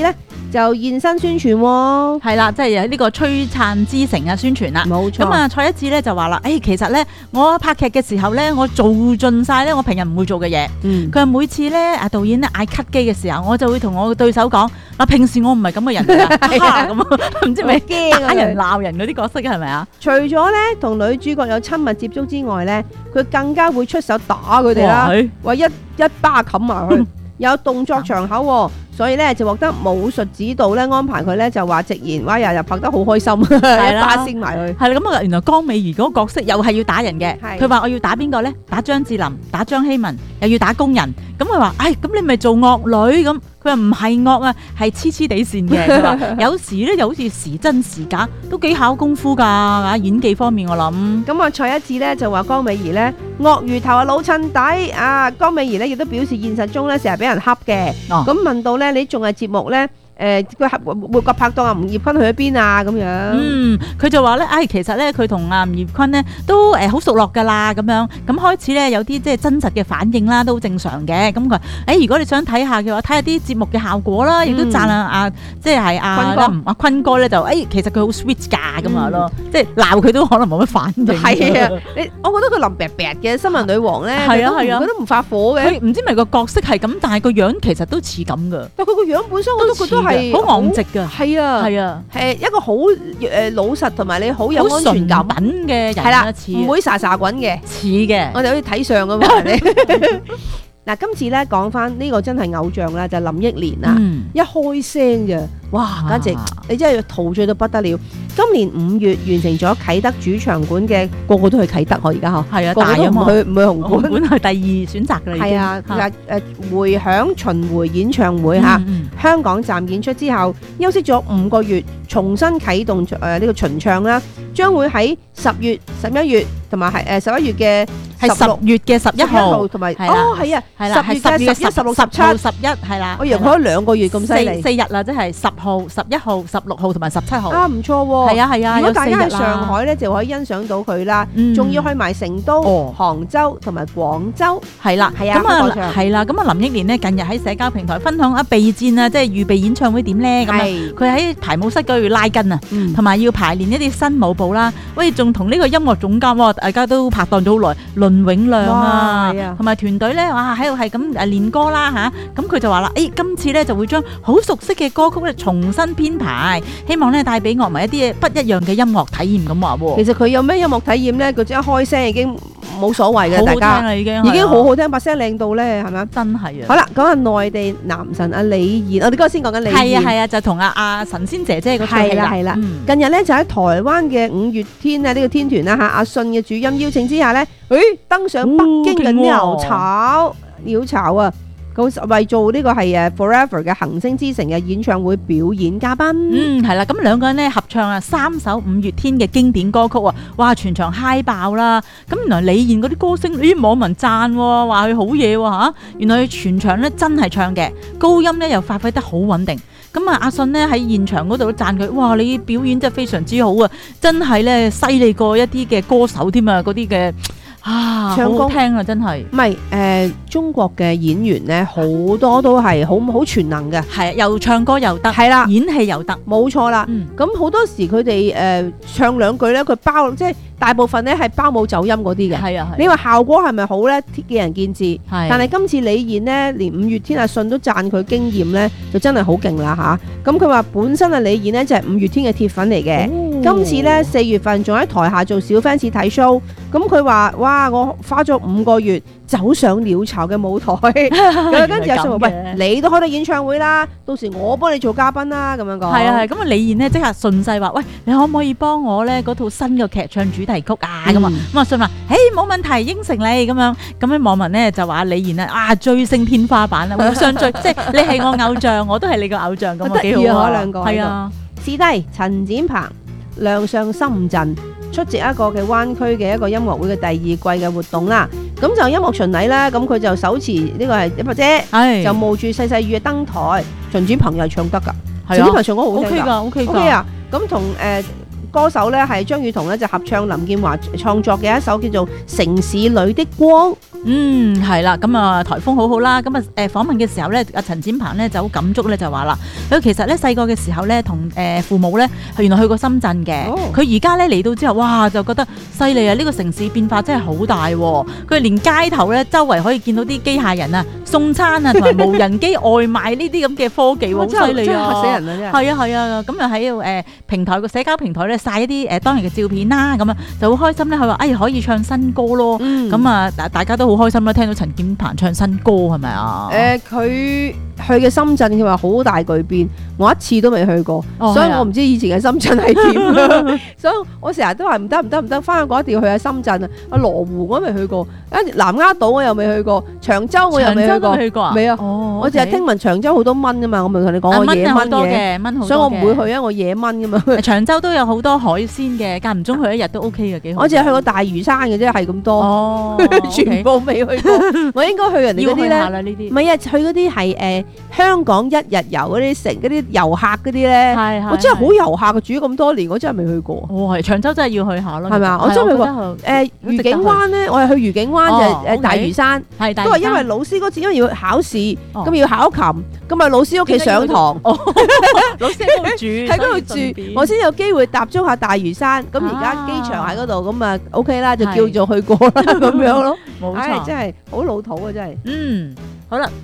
就現身宣傳喎。 係啦，即係喺呢個璀璨之城啊宣傳啦。 冇錯。 咁啊，蔡一智咧就話啦，誒其實咧我拍劇嘅時候咧，我做盡晒咧我平日唔會做嘅嘢。 嗯。 佢話每次咧啊導演咧嗌 cut 機嘅時候，我就會同我嘅對手講，嗱平時我唔係咁嘅人嚟㗎，咁唔知咪驚打人鬧人嗰啲角色係咪啊？ 除咗咧同女主角有親密接觸之外咧，佢更加會出手打佢哋啦，話一一巴冚埋佢，有動作場口喎，所以咧就獲得武術指導咧安排佢咧就話直言，哇日日拍得好開心，一巴升埋佢。 係啦，咁啊原來江美儀嗰個角色又係要打人嘅，佢話我要打邊個咧？打張智霖，打張希文，又要打工人。咁佢話，唉，咁你咪做惡女咁？佢話唔係惡啊，係黐黐地線嘅。佢話有時咧又好似時真時假，都幾考功夫㗎。演技方面我諗。 咁啊蔡一智咧就話江美儀咧鱷魚頭啊老襯底啊，江美儀咧亦都表示現實中咧成日俾人恰嘅。咁、哦、問到咧你仲係節目咧？誒個合活個拍檔啊，吳業坤去咗邊啊？咁樣， 嗯，佢就話咧，唉，其實咧佢同阿吳業坤咧都誒好熟絡噶啦，咁樣，咁開始咧有啲即係真實嘅反應啦，都好正常嘅。咁佢，誒如果你想睇下嘅話，睇下啲節目嘅效果啦，亦都讚啊阿即係阿阿坤哥咧就，誒其實佢好 sweet 㗎咁樣咯，即係鬧佢都可能冇乜反應。 係啊，你我覺得佢腍白白嘅新聞女王咧， 係啊係啊， 佢都唔發火嘅。 佢唔知咪個角色係咁，但係個樣其實都似咁㗎。 但佢個樣本身我都覺得係好昂直㗎， 係啊， 係啊， 係一個好誒老實同埋你好有安全感嘅人， 係啦，唔會沙沙滾嘅， 似嘅， 我哋好似睇相咁嘛。嗱，今次咧講翻呢個真係偶像啦，就林憶蓮啦，一開聲咋，哇，簡直你真係陶醉到不得了。今年五月完成咗啟德主場館嘅，個個都去啟德呵，而家嗬， 係啊， 個個都唔去唔去紅館， 紅館係第二選擇㗎啦， 係啊，誒誒回響巡迴演唱會嚇，香港站演出之後休息咗五個月，重新啟動誒呢個巡唱啦，將會喺十月、十一月同埋係誒十一月嘅。 係十月嘅十一號， 同埋哦係啊， 係啦， 十月嘅十一、十六、十七、 十一係啦。 我以為開咗兩個月咁犀利， 四日啦，即係十號、十一號、十六號同埋十七號。 啊，唔錯喎！ 係啊係啊， 如果大家喺上海咧，就可以欣賞到佢啦。仲要去埋成都、杭州同埋廣州。係啦，係啊， 咁啊係啦，咁啊林憶蓮呢，近日喺社交平台分享啊備戰啊，即係預備演唱會點咧咁啊。佢喺排舞室嗰度拉筋啊，同埋要排練一啲新舞步啦。喂，仲同呢個音樂總監，大家都拍檔咗好耐，倫永亮。啊，同埋團隊咧，哇喺度係咁誒練歌啦嚇，咁佢就話啦，誒今次咧就會將好熟悉嘅歌曲咧重新編排，希望咧帶俾樂迷一啲不一樣嘅音樂體驗咁話喎。 其實佢有咩音樂體驗咧？佢即係一開聲已經冇所謂嘅， 大家大家已經已經好好聽，把聲靚到咧，係咪？ 真係啊！ 好啦，講下內地男神阿李現，我哋嗰個先講緊李現。 係啊係啊，就同阿阿神仙姐姐嗰出戲啦。 係啦係啦，近日咧就喺台灣嘅五月天啊呢個天團啦嚇，阿信嘅主音邀請之下咧，誒登上北京嘅鳥巢鳥巢啊！佢為做呢個係誒 Forever 嘅行星之城嘅演唱會表演嘉賓。 嗯，係啦，咁兩個人咧合唱啊三首五月天嘅經典歌曲啊，哇！全場嗨爆啦！咁原來李現嗰啲歌聲，咦網民讚喎，話佢好嘢喎嚇！原來佢全場咧真係唱嘅，高音咧又發揮得好穩定。咁啊，阿信咧喺現場嗰度都讚佢，哇！你表演真係非常之好啊，真係咧犀利過一啲嘅歌手添啊，嗰啲嘅。啊，唱歌好聽啊，真係。 唔係誒，中國嘅演員咧好多都係好好全能嘅， 係又唱歌又得， 係啦， 演戲又得， 冇錯啦。咁好多時佢哋誒唱兩句咧，佢包即係大部分咧係包冇走音嗰啲嘅。 係啊， 你話效果係咪好咧？見仁見智。 係。 但係今次李現咧，連五月天阿信都讚佢經驗咧，就真係好勁啦嚇。咁佢話本身啊李現咧就係五月天嘅鐵粉嚟嘅，今次咧四月份仲喺台下做小 fans 睇 show。咁佢話：哇！我花咗五個月走上鳥巢嘅舞台，咁跟住阿信話：喂，你都開到演唱會啦，到時我幫你做嘉賓啦，咁樣講。 係啊係，咁啊李現呢即刻順勢話：喂，你可唔可以幫我咧嗰套新嘅劇唱主題曲啊？咁啊，咁啊信話：誒冇問題，應承你咁樣。咁樣網民咧就話李現啊，啊追星天花板啦，互相追，即係你係我偶像，我都係你個偶像，咁啊幾好啊兩個。係啊， 視帝陳展鵬亮相深圳。出席一個嘅灣區嘅一個音樂會嘅第二季嘅活動啦，咁就音樂巡禮啦，咁佢就手持呢個係一把遮，就冒住細細雨嘅登台，陳展鵬又係唱得㗎，陳展鵬唱歌好聽㗎 ，OK 㗎，OK 㗎， OK 啊，咁同誒歌手咧係張雨彤咧就合唱林建華創作嘅一首叫做《城市裏的光》。 嗯，係啦，咁啊颱風好好啦，咁啊誒訪問嘅時候咧，阿陳展鵬咧就好感觸咧，就話啦，佢其實咧細個嘅時候咧，同誒父母咧原來去過深圳嘅，佢而家咧嚟到之後，哇就覺得犀利啊！呢個城市變化真係好大喎，佢連街頭咧周圍可以見到啲機械人啊、送餐啊同埋無人機外賣呢啲咁嘅科技，好犀利啊！ 嚇死人啊！真係係啊係啊，咁啊喺度誒平台個社交平台咧曬一啲誒當日嘅照片啦，咁啊就好開心咧，佢話哎可以唱新歌咯，咁啊大大家都好開心啦，聽到陳建鵬唱新歌係咪啊？ 誒佢去嘅深圳，佢話好大巨變，我一次都未去過， 哦、 所以我唔知以前嘅深圳係點。所以我成日都話唔得唔得唔得，翻香港一定要去下深圳啊！啊羅湖我都未去過，南丫島我又未去過，長洲我又未去過， 去過未啊？ 哦、 我淨係聽聞長洲好多蚊噶嘛，我咪同你講我野蚊嘅， 蚊好多嘅， 所以我唔會去啊！我野蚊噶嘛。 長洲都有好多海鮮嘅，間唔中去一日都 OK 嘅，幾好。 我淨係去過大嶼山嘅啫，係咁多， 哦、 全部未去過。我應該去人哋嗰啲咧，唔係啊，去嗰啲係誒香港一日遊嗰啲城嗰啲遊客嗰啲咧，我真係好遊客嘅，住咗咁多年，我真係未去過。 哦，係長洲真係要去下咯， 係咪啊？我真係去過誒愉景灣咧，我係去愉景灣就誒大嶼山，都係因為老師嗰次因為要考試，咁要考琴，咁啊老師屋企上堂， 老師喺度住喺嗰度住，我先有機會踏足下大嶼山。咁而家機場喺嗰度，咁啊 OK 啦，就叫做去過啦咁樣咯。 冇錯， 真係好老土啊！真係。 嗯，好啦。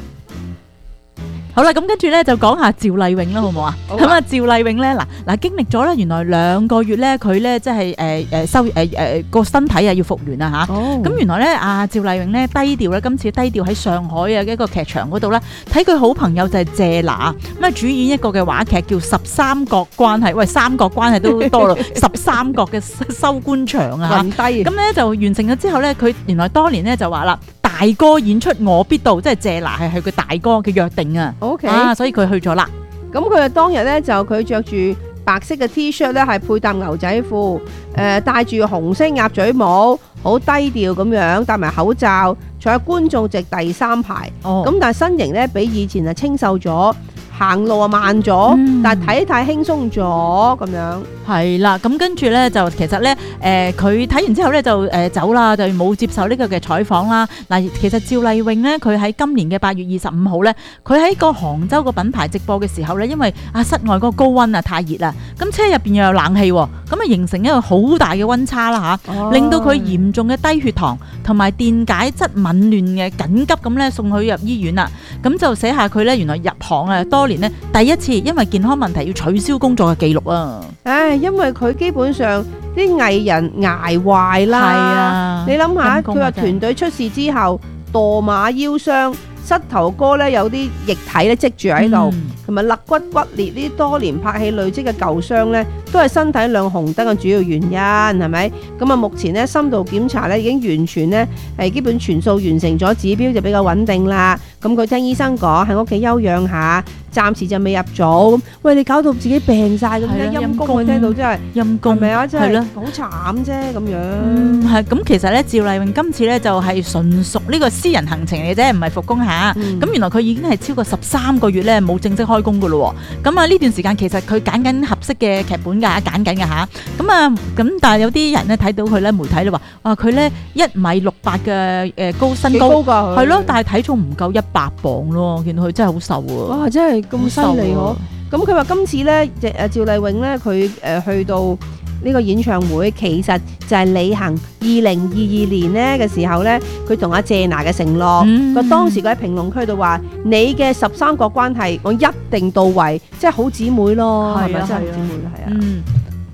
好啦，咁跟住咧就講下趙麗穎啦，好唔好啊？咁啊，趙麗穎咧，嗱嗱經歷咗咧，原來兩個月咧，佢咧即係誒誒收誒誒個身體啊要復原啊吓。咁原來咧，阿趙麗穎咧低調咧，今次低調喺上海嘅一個劇場嗰度咧，睇佢好朋友就係謝娜，咁啊主演一個嘅話劇叫《十三角關係》，喂，三角關係都多咯，十三角嘅收官場啊， 暈低。 咁咧就完成咗之後咧，佢原來當年咧就話啦。大哥演出我必到，即係謝娜係係佢大哥嘅約定啊。 OK， 啊，所以佢去咗啦。 咁佢當日咧就佢着住白色嘅 T 恤咧，係配搭牛仔褲，誒戴住紅色鴨嘴帽，好低調咁樣，戴埋口罩，坐喺觀眾席第三排。哦，咁但係身形咧比以前啊清瘦咗。行路啊慢咗，嗯、但係睇太輕鬆咗咁樣。 係啦，咁跟住咧就其實咧，誒佢睇完之後咧就誒、呃、走啦，就冇接受呢個嘅採訪啦。嗱，其實趙麗穎咧，佢喺今年嘅八月二十五號咧，佢喺個杭州個品牌直播嘅時候咧，因為啊室外嗰個高溫啊太熱啦，咁車入邊又有冷氣，咁啊形成一個好大嘅溫差啦嚇，哦、令到佢嚴重嘅低血糖同埋電解質紊亂嘅緊急咁咧送佢入醫院啦。咁就寫下佢咧原來入行啊多年咧第一次因為健康問題要取消工作嘅記錄啊！ 唉，因為佢基本上啲藝人捱壞啦，係啊！你諗下，佢話團隊出事之後墮馬腰傷，膝頭哥咧有啲液體咧積住喺度，同埋肋骨骨裂呢啲多年拍戲累積嘅舊傷咧，都係身體亮紅燈嘅主要原因，係咪？咁啊，目前咧深度檢查咧已經完全咧係基本全數完成咗，指標就比較穩定啦。咁佢聽醫生講喺屋企休養下，暫時就未入組。咁喂，你搞到自己病晒咁樣，陰公佢聽到真係陰公，係咪啊？真係好慘啫咁樣。 嗯，係咁，其實咧趙麗穎今次咧就係純屬呢個私人行程嚟啫，唔係復工下。咁、嗯、原來佢已經係超過十三個月咧冇正式開工噶咯。咁啊呢段時間其實佢揀緊合適嘅劇本㗎，揀緊㗎吓。咁啊咁，但係有啲人咧睇到佢咧媒體咧話，哇佢咧一米六八嘅誒高身高，係咯，但係體重唔夠一百磅咯，見到佢真係好瘦啊！哇，真係咁犀利嗬！咁佢話今次咧，誒趙麗穎咧，佢誒去到呢個演唱會，其實就係履行二零二二年咧嘅時候咧，佢同阿謝娜嘅承諾。佢、嗯、當時佢喺評論區度話：你嘅十三角關係，我一定到位，即係好姊妹咯，係咪真係好姊妹咯？係啊。嗯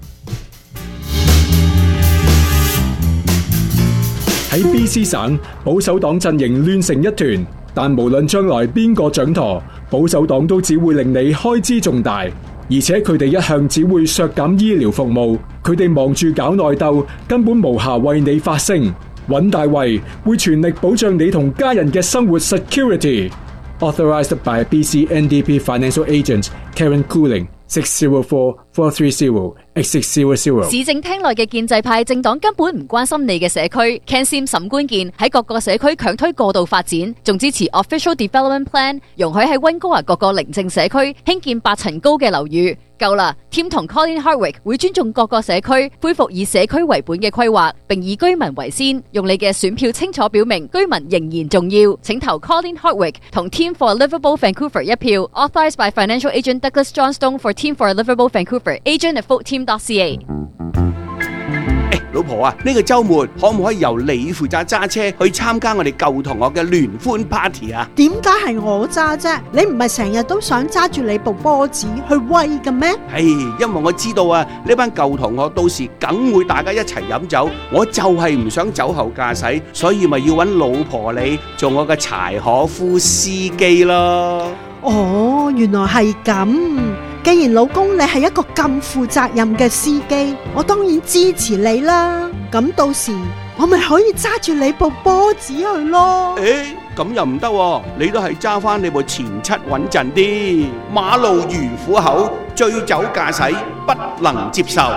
喺 B C 省，保守黨陣營亂成一團，但無論將來邊個掌舵，保守黨都只會令你開支重大，而且佢哋一向只會削減醫療服務，佢哋忙住搞內鬥，根本無暇為你發聲。尹大衛會全力保障你同家人嘅生活 security。Authorized by B C N D P Financial Agent Karen Cooling six zero four four three zero X zero zero。 市政廳內嘅建制派政黨根本唔關心你嘅社區 ，Ken Sim 沈官健喺各個社區強推過度發展，仲支持 Official Development Plan， 容許喺溫哥華各個寧靜社區興建八層高嘅樓宇。夠啦 ，Tim 同 Colin Hardwick 會尊重各個社區，恢復以社區為本嘅規劃，並以居民為先，用你嘅選票清楚表明居民仍然重要。請投 Colin Hardwick 同 Team for Livable Vancouver 一票 ，Authorized by Financial Agent Douglas Johnstone for Team for Livable Vancouver, Agent at vote team dot c a。 老婆啊，呢個週末可唔可以由你負責揸車去參加我哋舊同學嘅聯歡 party 啊？ 點解係我揸啫？你唔係成日都想揸住你部波子去威嘅咩？ 係，因為我知道啊，呢班舊同學到時梗會大家一齊飲酒，我就係唔想酒後駕駛，所以咪要揾老婆你做我嘅柴可夫司機咯。 哦，原來係咁。既然老公你係一個咁負責任嘅司機，我當然支持你啦。咁到時我咪可以揸住你部波子去咯。 誒，咁又唔得喎，你都係揸翻你部前七穩陣啲。馬路如虎口，醉酒駕駛不能接受。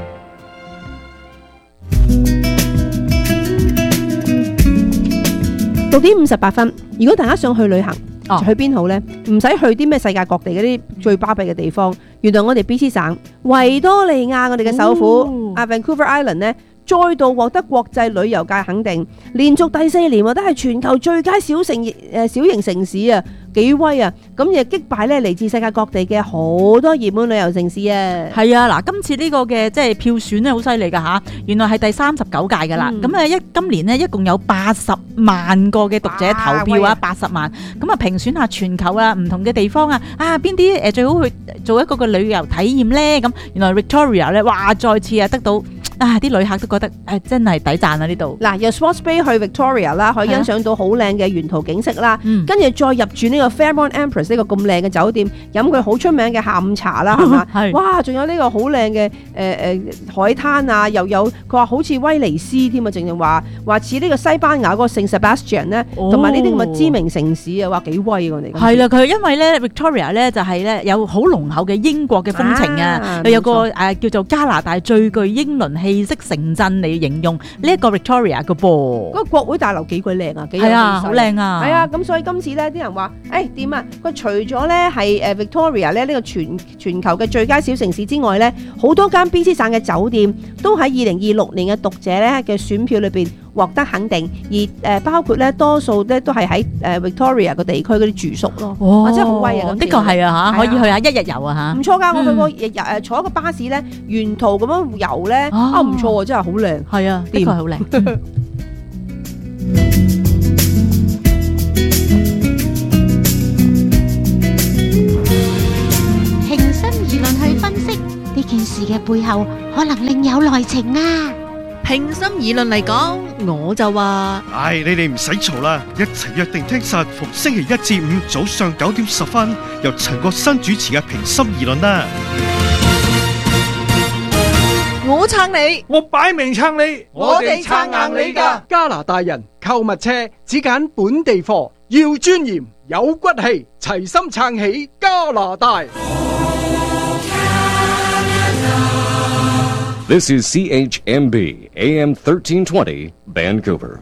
六點五十八分，如果大家想去旅行，就去邊好呢？唔使去啲咩世界各地嗰啲最巴閉嘅地方。原來我哋 B C 省維多利亞，我哋嘅首府啊 Vancouver Island 呢，再度獲得國際旅遊界肯定，連續第四年獲得係全球最佳小城誒小型城市啊，幾威啊！咁亦擊敗咧嚟自世界各地嘅好多熱門旅遊城市啊！ 係啊，嗱，今次呢個嘅即係票選咧好犀利噶吓，原來係第三十九屆噶啦。咁啊一今年呢，一共有八十萬個嘅讀者投票啊，八十萬。咁啊評選下全球啊唔同嘅地方啊，啊邊啲誒最好去做一個嘅旅遊體驗咧？咁原來 Victoria 咧，哇再次啊得到。啊！啲旅客都覺得誒、啊、真係抵讚啊！呢度嗱，由 Sports Bay 去 Victoria 啦，可以欣賞到好靚嘅沿途景色啦。 嗯、 跟住再入住呢個 Fairmont Empress 呢個咁靚嘅酒店，飲佢好出名嘅下午茶啦，係嘛？哇！仲有呢個好靚嘅誒誒海灘啊，又有佢話好似威尼斯添啊，淨係話話似呢個西班牙嗰個聖 Sebastian 咧，同埋呢啲咁嘅知名城市啊，話幾威喎！你係啦，佢因為咧 Victoria 咧就係咧有好濃厚嘅英國嘅風情啊，又有個誒、呃、叫做加拿大最具英倫氣息城鎮嚟形容呢一個 Victoria 嘅噃，嗰個國會大樓幾鬼靚啊，幾有氣勢， 係啊，好靚啊， 係啊，咁所以今次咧啲人話，誒點啊？佢除咗咧係誒 Victoria 咧呢個全全球嘅最佳小城市之外咧，好多間 B C 省嘅酒店都喺二零二六年嘅讀者咧嘅選票裏邊獲得肯定，而誒包括咧多數咧都係喺誒 Victoria 個地區嗰啲住宿咯， 哇！ 真係好威啊！咁的確係啊嚇，可以去下一日遊啊嚇， 唔錯㗎！我去過日日誒坐一個巴士咧，沿途咁樣遊咧，啊唔錯喎，真係好靚， 係啊，的確係好靚。 平心而論去分析呢件事嘅背後，可能另有內情啊！ 平心而論嚟講，我就話： 唉，你哋唔使嘈啦，一齊約定聽實逢星期一至五早上九點十分，由陳國新主持嘅平心而論啦。 我撐你， 我擺明撐你， 我哋撐硬你㗎。 加拿大人購物車只揀本地貨，要尊嚴有骨氣，齊心撐起加拿大。 This is C H M B A M thirteen twenty Vancouver.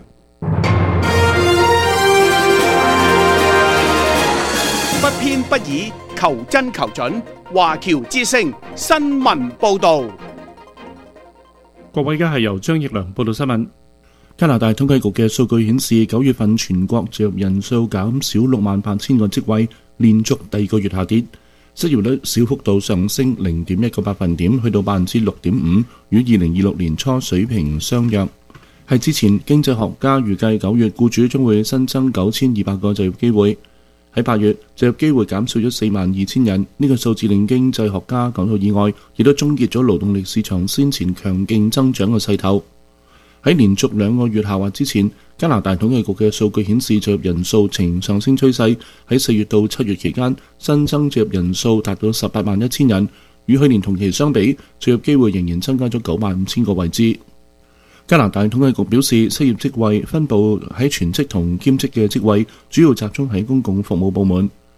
不偏不倚，求真求準。華僑之聲新聞報導。 各位，而家係由張奕良報道新聞。加拿大統計局嘅數據顯示，九月份全國就業人數減少六萬八千個職位，連續第二個月下跌。失業率小幅度上升零點一個百分點，去到百分之六點五，與二零二六年初水平相若。係之前經濟學家預計九月僱主將會新增九千二百個就業機會。喺八月就業機會減少咗四萬二千人，呢、這個數字令經濟學家感到意外，亦都終結咗勞動力市場先前強勁增長嘅勢頭。喺連續兩個月下滑之前，加拿大統計局嘅數據顯示就業人數呈上升趨勢。喺四月到七月期間，新增就業人數達到十八萬一千人，與去年同期相比，就業機會仍然增加咗九萬五千個位置。加拿大統計局表示，失業職位分佈喺全職同兼職嘅職位，主要集中喺公共服務部門。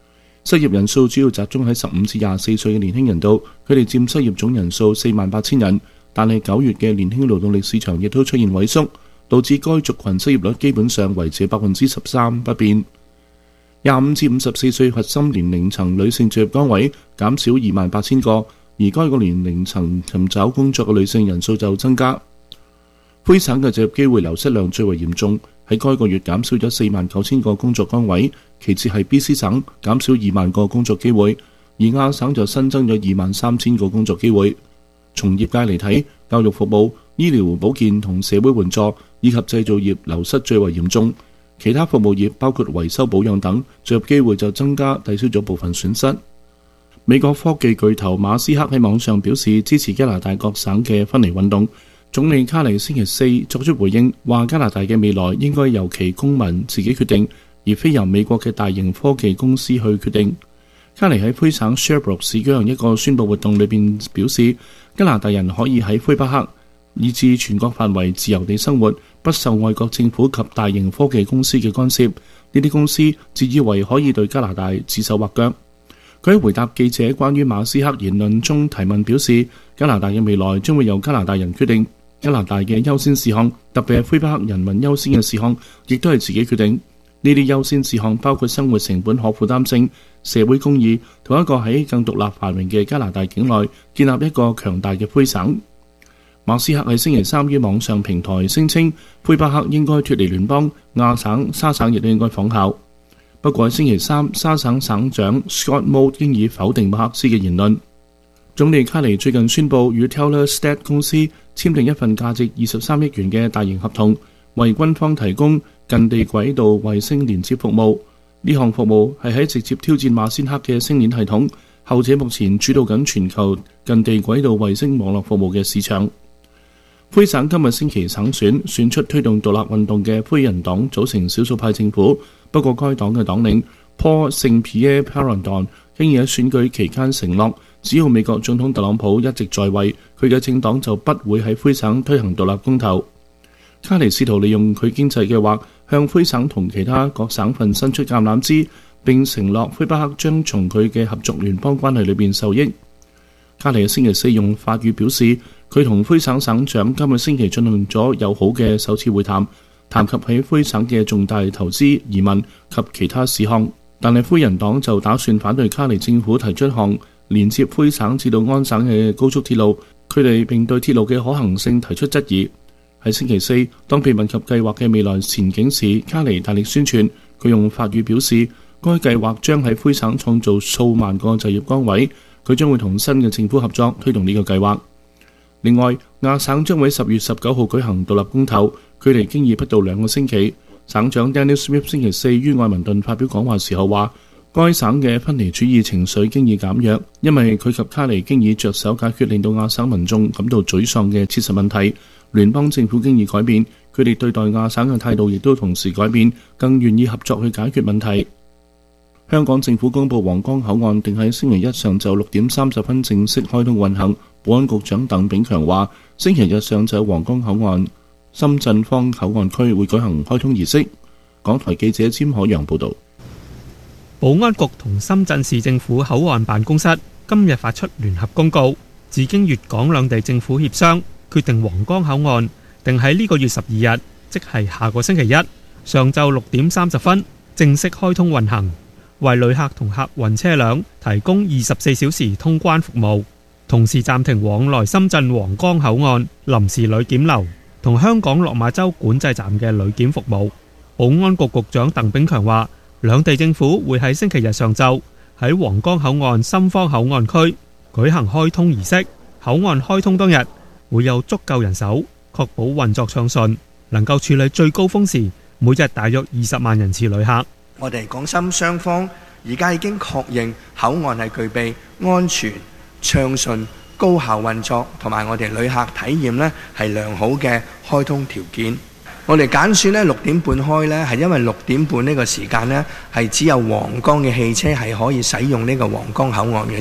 失業人數主要集中喺十五至廿四歲嘅年輕人度，佢哋佔失業總人數四萬八千人。但係九月嘅年輕勞動力市場亦都出現萎縮，導致該族群失業率基本上維持百分之十三不變。廿五至五十四歲核心年齡層女性就業崗位減少二萬八千個，而該個年齡層尋找工作嘅女性人數就增加。灰省嘅就業機會流失量最為嚴重，喺該個月減少咗四萬九千個工作崗位，其次係 B C 省減少二萬個工作機會，而亞省就新增咗二萬三千個工作機會。從業界嚟睇，教育服務、醫療保健同社會援助以及製造業流失最為嚴重，其他服務業包括維修保養等，就業機會就增加，抵消咗部分損失。美國科技巨頭馬斯克喺網上表示支持加拿大各省嘅分離運動。總理卡尼星期四作出回應，話加拿大嘅未來應該由其公民自己決定，而非由美國嘅大型科技公司去決定。卡尼喺魁省 Sherbrooke 市舉行一個宣佈活動裏邊表示，加拿大人可以喺魁北克以至全國範圍自由地生活，不受外國政府及大型科技公司嘅干涉。呢啲公司自以為可以對加拿大指手畫腳。佢喺回答記者關於馬斯克言論中提問表示，加拿大嘅未來將會由加拿大人決定。加拿大嘅優先事項，特別係魁北克人民優先嘅事項，亦都係自己決定。呢啲優先事項包括生活成本可負擔性、社會公義，同一個喺更獨立繁榮嘅加拿大境內建立一個強大嘅魁省。馬斯克喺星期三於網上平台聲稱，魁北克應該脫離聯邦，亞省、沙省亦都應該仿效。不過喺星期三，沙省省長 Scott Moe 經已否定馬克思嘅言論。總理卡尼最近宣布與 Telesat 公司簽訂一份價值二十三億元嘅大型合同，為軍方提供近地軌道衛星連接服務。呢項服務係喺直接挑戰馬斯克嘅星鏈系統，後者目前主導緊全球近地軌道衛星網絡服務嘅市場。魁省今日星期省選選出推動獨立運動嘅魁人黨組成少數派政府，不過該黨嘅黨領 Paul Saint-Pierre Plamondon 經已喺選舉期間承諾，只要美國總統特朗普一直在位，佢嘅政黨就不會喺魁省推行獨立公投。卡尼試圖利用佢經濟計劃向魁省同其他各省份伸出橄欖枝，並承諾魁北克將從佢嘅合作聯邦關係裏邊受益。卡尼喺星期四用法語表示，佢同魁省省長今個星期進行咗友好嘅首次會談，談及喺魁省嘅重大投資、移民及其他事項。但係魁人黨就打算反對卡尼政府提出一項連接魁省至到安省嘅高速鐵路，佢哋並對鐵路嘅可行性提出質疑。喺星期四，當被問及計劃嘅未來前景時，卡尼大力宣傳。佢用法語表示，該計劃將喺魁省創造數萬個就業崗位，佢將會同新嘅政府合作推動呢個計劃。另外，亞省將會喺十月十九號舉行獨立公投，距離經已不到兩個星期。省長 Dennis Smith 星期四於愛民頓發表講話時候話，該省嘅分離主義情緒經已減弱，因為佢及卡尼經已着手解決令到亞省民眾感到沮喪嘅切實問題。聯邦政府經已改變，佢哋對待亞省嘅態度亦都同時改變，更願意合作去解決問題。香港政府公布皇崗口岸定喺星期一上晝六點三十分正式開通運行。保安局長鄧炳強話，星期日上晝皇崗口岸深圳方口岸區會舉行開通儀式。港台記者詹可陽報道。 保安局同深圳市政府口岸辦公室今日發出聯合公告，自經粵港兩地政府協商，決定皇崗口岸定喺呢個月十二日，即係下個星期一上晝六點三十分正式開通運行，為旅客同客運車輛提供二十四小時通關服務，同時暫停往來深圳皇崗口岸臨時旅檢樓同香港落馬洲管制站嘅旅檢服務。保安局局長鄧炳強話，兩地政府會喺星期日上晝喺皇崗口岸深方口岸區舉行開通儀式。口岸開通當日會有足夠人手，確保運作暢順，能夠處理最高峰時每日大約二十萬人次旅客。 我哋港深雙方而家已經確認口岸係具備安全、暢順、高效運作同埋我哋旅客體驗呢係良好嘅開通條件。我哋揀選呢六點半開呢，係因為六點半呢個時間呢係只有皇崗嘅汽車係可以使用呢個皇崗口岸嘅啫。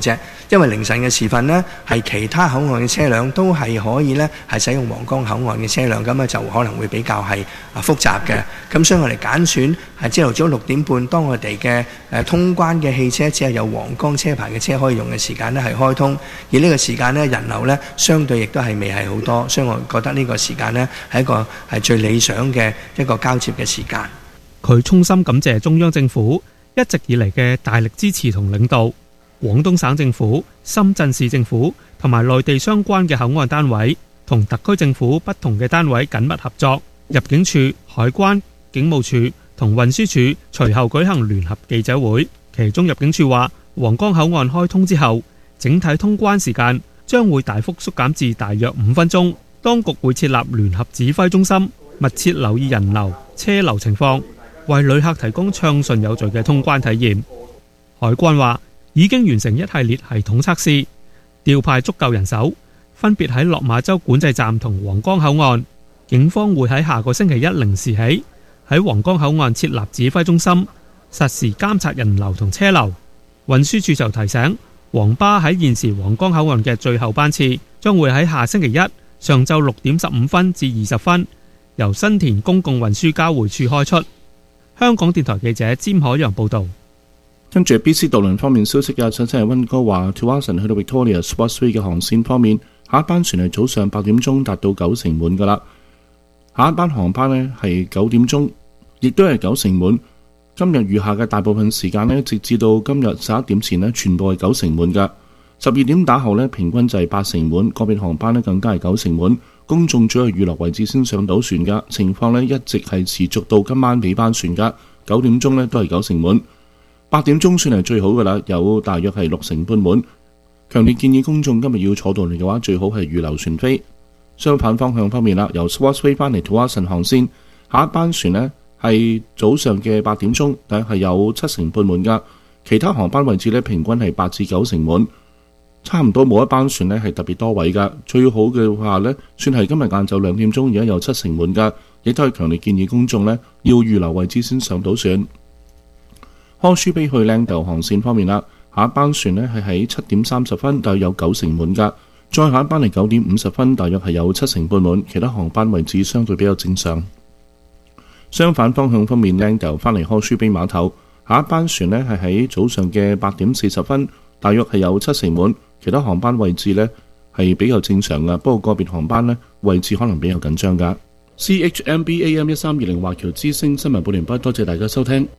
因為凌晨嘅時分呢，係其他口岸嘅車輛都係可以呢係使用皇崗口岸嘅車輛，咁啊就可能會比較係啊複雜嘅。咁所以我哋揀選係朝頭早六點半，當我哋嘅誒通關嘅汽車只係有皇崗車牌嘅車可以用嘅時間呢係開通，而呢個時間呢，人流呢相對亦都係未係好多，所以我覺得呢個時間呢係一個係最理想嘅一個交接嘅時間。 佢衷心感謝中央政府一直以嚟嘅大力支持同領導，廣東省政府、深圳市政府同埋內地相關嘅口岸單位同特區政府不同嘅單位緊密合作。入境處、海關、警務處同運輸處隨後舉行聯合記者會，其中入境處話，皇崗口岸開通之後，整體通關時間將會大幅縮減至大約五分鐘。當局會設立聯合指揮中心，密切留意人流、車流情況，為旅客提供暢順有序嘅通關體驗。海關話已經完成一系列系統測試，調派足夠人手，分別喺落馬洲管制站同皇崗口岸。警方會喺下個星期一零時起喺皇崗口岸設立指揮中心，實時監察人流同車流。運輸署就提醒，皇巴喺現時皇崗口岸嘅最後班次將會喺下星期一上晝六點十五分至二十分，由新田公共運輸交匯處開出。香港電台記者詹海洋報道。 跟住 B C 渡輪方面消息嘅，首先係溫哥華 Tsawwassen 去到 Victoria Sportsway 嘅航線方面，下一班船係早上八點鐘達到九成滿噶啦。下一班航班呢係九點鐘，亦都係九成滿。今日餘下嘅大部分時間呢，直至到今日十一點前呢，全部係九成滿噶。十二點打後呢，平均就係八成滿，個別航班呢更加係九成滿。公眾主要預留位置先上到船噶，情況呢一直係持續到今晚尾班船噶。九點鐘呢都係九成滿，八點鐘算係最好噶啦，有大約係六成半滿。強烈建議公眾今日要坐渡輪嘅話，最好係預留船飛。相反方向方面啦，由 Sportsway 翻嚟 Tsawwassen 航線，下一班船呢係早上嘅八點鐘，但係有七成半滿噶。其他航班位置呢，平均係八至九成滿，差唔多冇一班船呢係特別多位噶。最好嘅話呢，算係今日晏晝兩點鐘，而家有七成滿噶，亦都係強烈建議公眾呢要預留位置先上到船。康舒比去靚豆航線方面啦，下一班船呢係喺七點三十分，大約有九成滿噶。再下一班嚟九點五十分，大約係有七成半滿，其他航班位置相對比較正常。相反方向方面，靚豆返嚟康舒比碼頭，下一班船呢係喺早上嘅八點四十分，大約係有七成滿，其他航班位置呢係比較正常噶，不過個別航班呢位置可能比較緊張噶。C H M B A M 一三二零華僑之聲新聞報完畢，多謝大家收聽。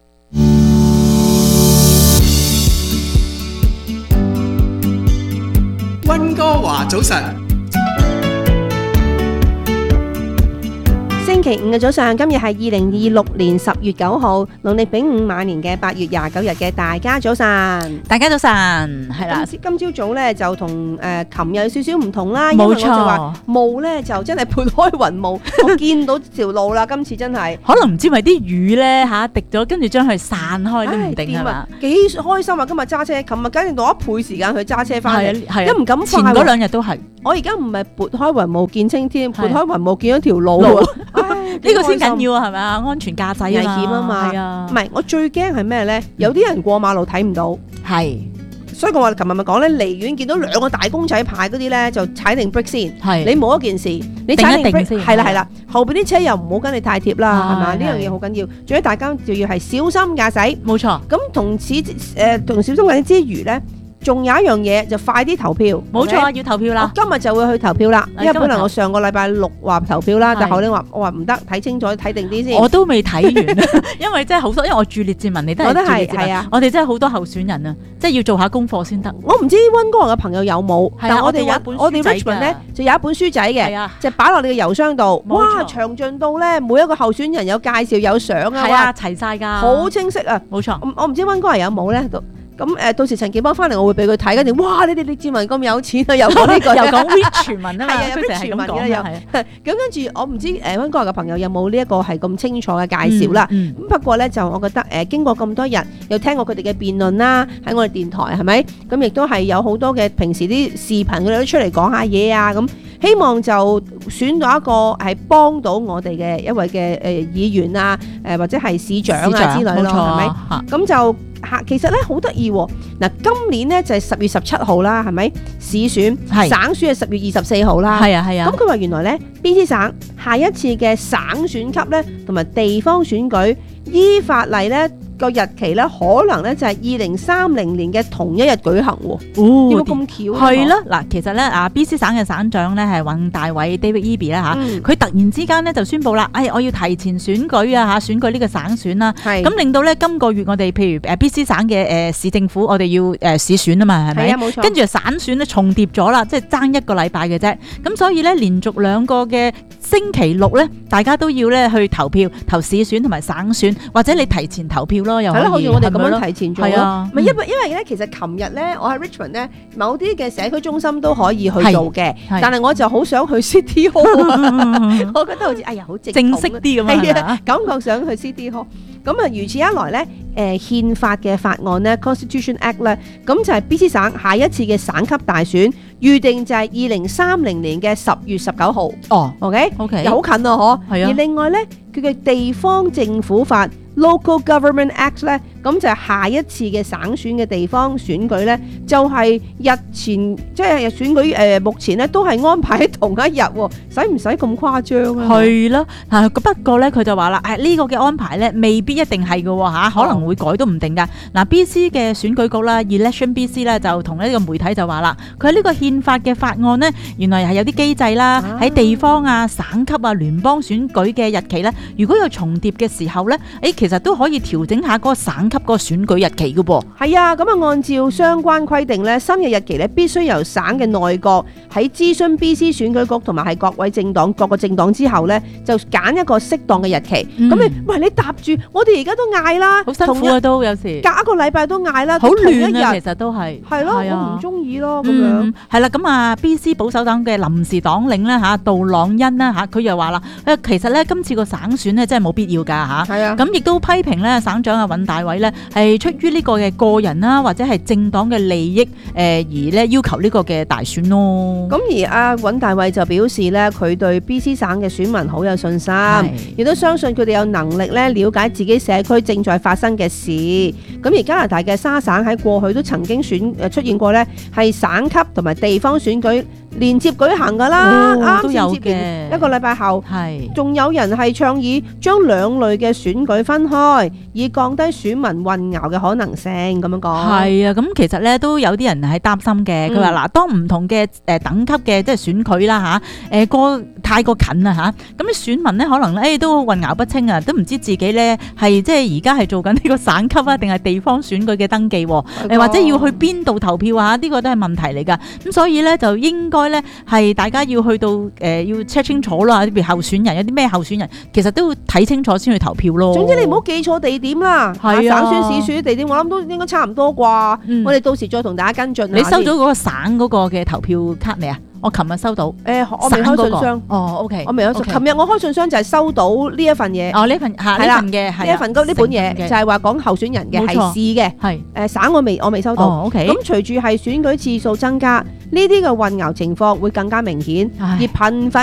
溫哥華早晨， 星期五嘅早上，今日係二零二六年十月九號，農曆丙午晚年嘅八月廿九日嘅大家早晨， 大家早晨，係啦。 今朝早咧就同誒琴日有少少唔同啦， 冇錯， 因為我就話霧咧就真係撥開雲霧，我見到條路啦，今次真係可能唔知咪啲雨咧嚇滴咗，跟住將佢散開都唔定係嘛？ 幾開心啊！今日揸車，琴日梗係攞一倍時間去揸車翻嚟， 係一唔敢快。 前嗰兩日都係。 我而家唔係撥開雲霧見青天，撥開雲霧見咗條路啊！ 呢個先緊要啊，係咪啊？安全駕駛危險啊嘛，係啊。唔係，我最驚係咩咧？有啲人過馬路睇唔到，係。所以我話琴日咪講咧，離遠見到兩個大公仔牌嗰啲咧，就踩定 brake 先。係。你冇一件事，你踩定 brake 係啦係啦，後邊啲車又唔好跟你太貼啦，係嘛？呢樣嘢好緊要。仲有大家就要係小心駕駛。冇錯。咁同此誒同小心駕駛之餘咧。仲有一樣嘢就快啲投票， 冇錯啊！要投票啦！ 我今日就會去投票啦，因為本來我上個禮拜六話投票啦，但後嚟話我話唔得，睇清楚睇定啲先。我都未睇完，因為真係好多，因為我住列治文，你都係住列治文啊！我哋真係好多候選人啊，即係要做下功課先得。我唔知溫哥華嘅朋友有冇，但係我哋有一本我哋 Richmond 咧就有一本書仔嘅，就擺落你嘅郵箱度。哇，詳盡到咧每一個候選人有介紹有相啊，係啊，齊晒㗎，好清晰啊！冇錯，我唔知溫哥華有冇咧。咁誒，到時陳建邦翻嚟，我會俾佢睇，跟住哇！你哋列治文咁有錢啊，又講呢個，又講 Richmond 啊嘛，佢成日咁講又。咁跟住我唔知誒溫哥華嘅朋友有冇呢一個係咁清楚嘅介紹啦。咁不過咧就我覺得誒經過咁多日，又聽過佢哋嘅辯論啦，喺我哋電台係咪？咁亦都係有好多嘅平時啲視頻佢哋都出嚟講下嘢啊咁。 希望就選到一個係幫到我哋嘅一位嘅誒議員啊，誒或者係市長啊之類咯，係咪？咁就嚇，其實咧好得意喎。嗱，今年咧就係十月十七號啦，係咪？市選省選係十月二十四號啦。係啊係啊。咁佢話原來咧 B C 省下一次嘅省選級咧同埋地方選舉依法例咧個日期咧可能咧就係二零三零年嘅同一日舉行喎。哦，點解咁巧？ 係啦，嗱，其實咧啊 B C 省嘅省長咧係尹大偉 David Eby 咧嚇，佢突然之間咧就宣布啦，哎，我要提前選舉啊嚇，選舉呢個省選啦。係。咁令到咧今個月我哋譬如誒 B C 省嘅誒市政府，我哋要誒市選啊嘛，係咪？係啊，冇錯。跟住省選咧重疊咗啦，即係爭一個禮拜嘅啫。咁所以咧連續兩個嘅星期六咧，大家都要咧去投票，投市選同埋省選，或者你提前投票咯，又可以。係咯，好似我哋咁樣提前做咯。係啊，唔係因為因為咧，其實琴日咧，我喺 Richmond 咧，某啲嘅社區中心都可以去做嘅，但係我就好想去 City Hall 啊，我覺得好似哎呀好正式啲咁啊，感覺想去 City Hall。咁啊，如此一來咧，誒憲法嘅法案咧 Constitution Act 咧，咁就係 B C 省下一次嘅省級大選預定就係二零三零年嘅十月十九號。哦 ，OK OK，又好近啊，嗬。係啊。而另外咧，佢嘅地方政府法 Local Government Act 咧，咁就係下一次嘅省選嘅地方選舉咧，就係日前即係選舉誒，目前咧都係安排喺同一日喎，使唔使咁誇張啊？係咯，嗱，不過咧佢就話啦，誒呢個嘅安排咧未必一定係嘅喎嚇，可能會改都唔定㗎。嗱 B C 嘅選舉局啦 ，Election B C 咧就同呢個媒體就話啦，佢喺呢個憲法嘅法案咧，原來係有啲機制啦，喺地方啊、省級啊、聯邦選舉嘅日期咧，如果有重疊嘅時候咧，誒其實都可以調整下嗰個省級個選舉日期嘅噃。係啊，咁啊按照相關規定咧，新嘅日期咧必須由省嘅內閣喺諮詢 B C 選舉局同埋係各位政黨各個政黨之後咧，就揀一個適當嘅日期。咁你喂你搭住，我哋而家都嗌啦，好辛苦啊都有時，隔一個禮拜都嗌啦，好亂啊其實都係。係咯，我唔中意咯咁樣。係啦，咁啊 B C 保守黨嘅臨時黨領咧嚇杜朗恩啦嚇，佢又話啦，誒其實咧今次個省選咧真係冇必要㗎嚇。係啊。咁亦都批評咧省長啊尹大偉咧係出於呢個嘅個人啦，或者係政黨嘅利益誒而咧要求呢個嘅大選咯。咁而阿尹大偉就表示咧，佢對 B C 省嘅選民好有信心，亦都相信佢哋有能力咧了解自己社區正在發生嘅事。咁而加拿大嘅沙省喺過去都曾經選誒出現過咧，係省級同埋地方選舉連接舉行㗎啦，啱先接完一個禮拜後，係仲有人係倡議將兩類嘅選舉分開，以降低選民混淆嘅可能性。咁樣講係啊，咁其實咧都有啲人係擔心嘅。佢話嗱，當唔同嘅誒等級嘅即係選舉啦嚇，誒過太過近啦嚇，咁啲選民咧可能咧都混淆不清啊，都唔知自己咧係即係而家係做緊呢個省級啊，定係地方選舉嘅登記，誒或者要去邊度投票啊？呢個都係問題嚟㗎。咁所以咧就應該咧係大家要去到誒要 check 清楚啦，譬如候選人有啲咩候選人，其實都要睇清楚先去投票咯。總之你唔好記錯地點啦，係啊，省選市選地點我諗都應該差唔多啩。我哋到時再同大家跟進。你收咗嗰個省嗰個嘅投票卡未啊？我琴日收到，誒我未開信箱。哦 ，OK，我未開。琴日我開信箱就係收到呢一份嘢。哦，呢份係呢份嘅，呢一份呢本嘢就係話講候選人嘅係市嘅，係誒省我未我未收到。哦 OK，咁隨住係選舉次數增加，呢啲嘅混淆情況會更加明顯，而頻繁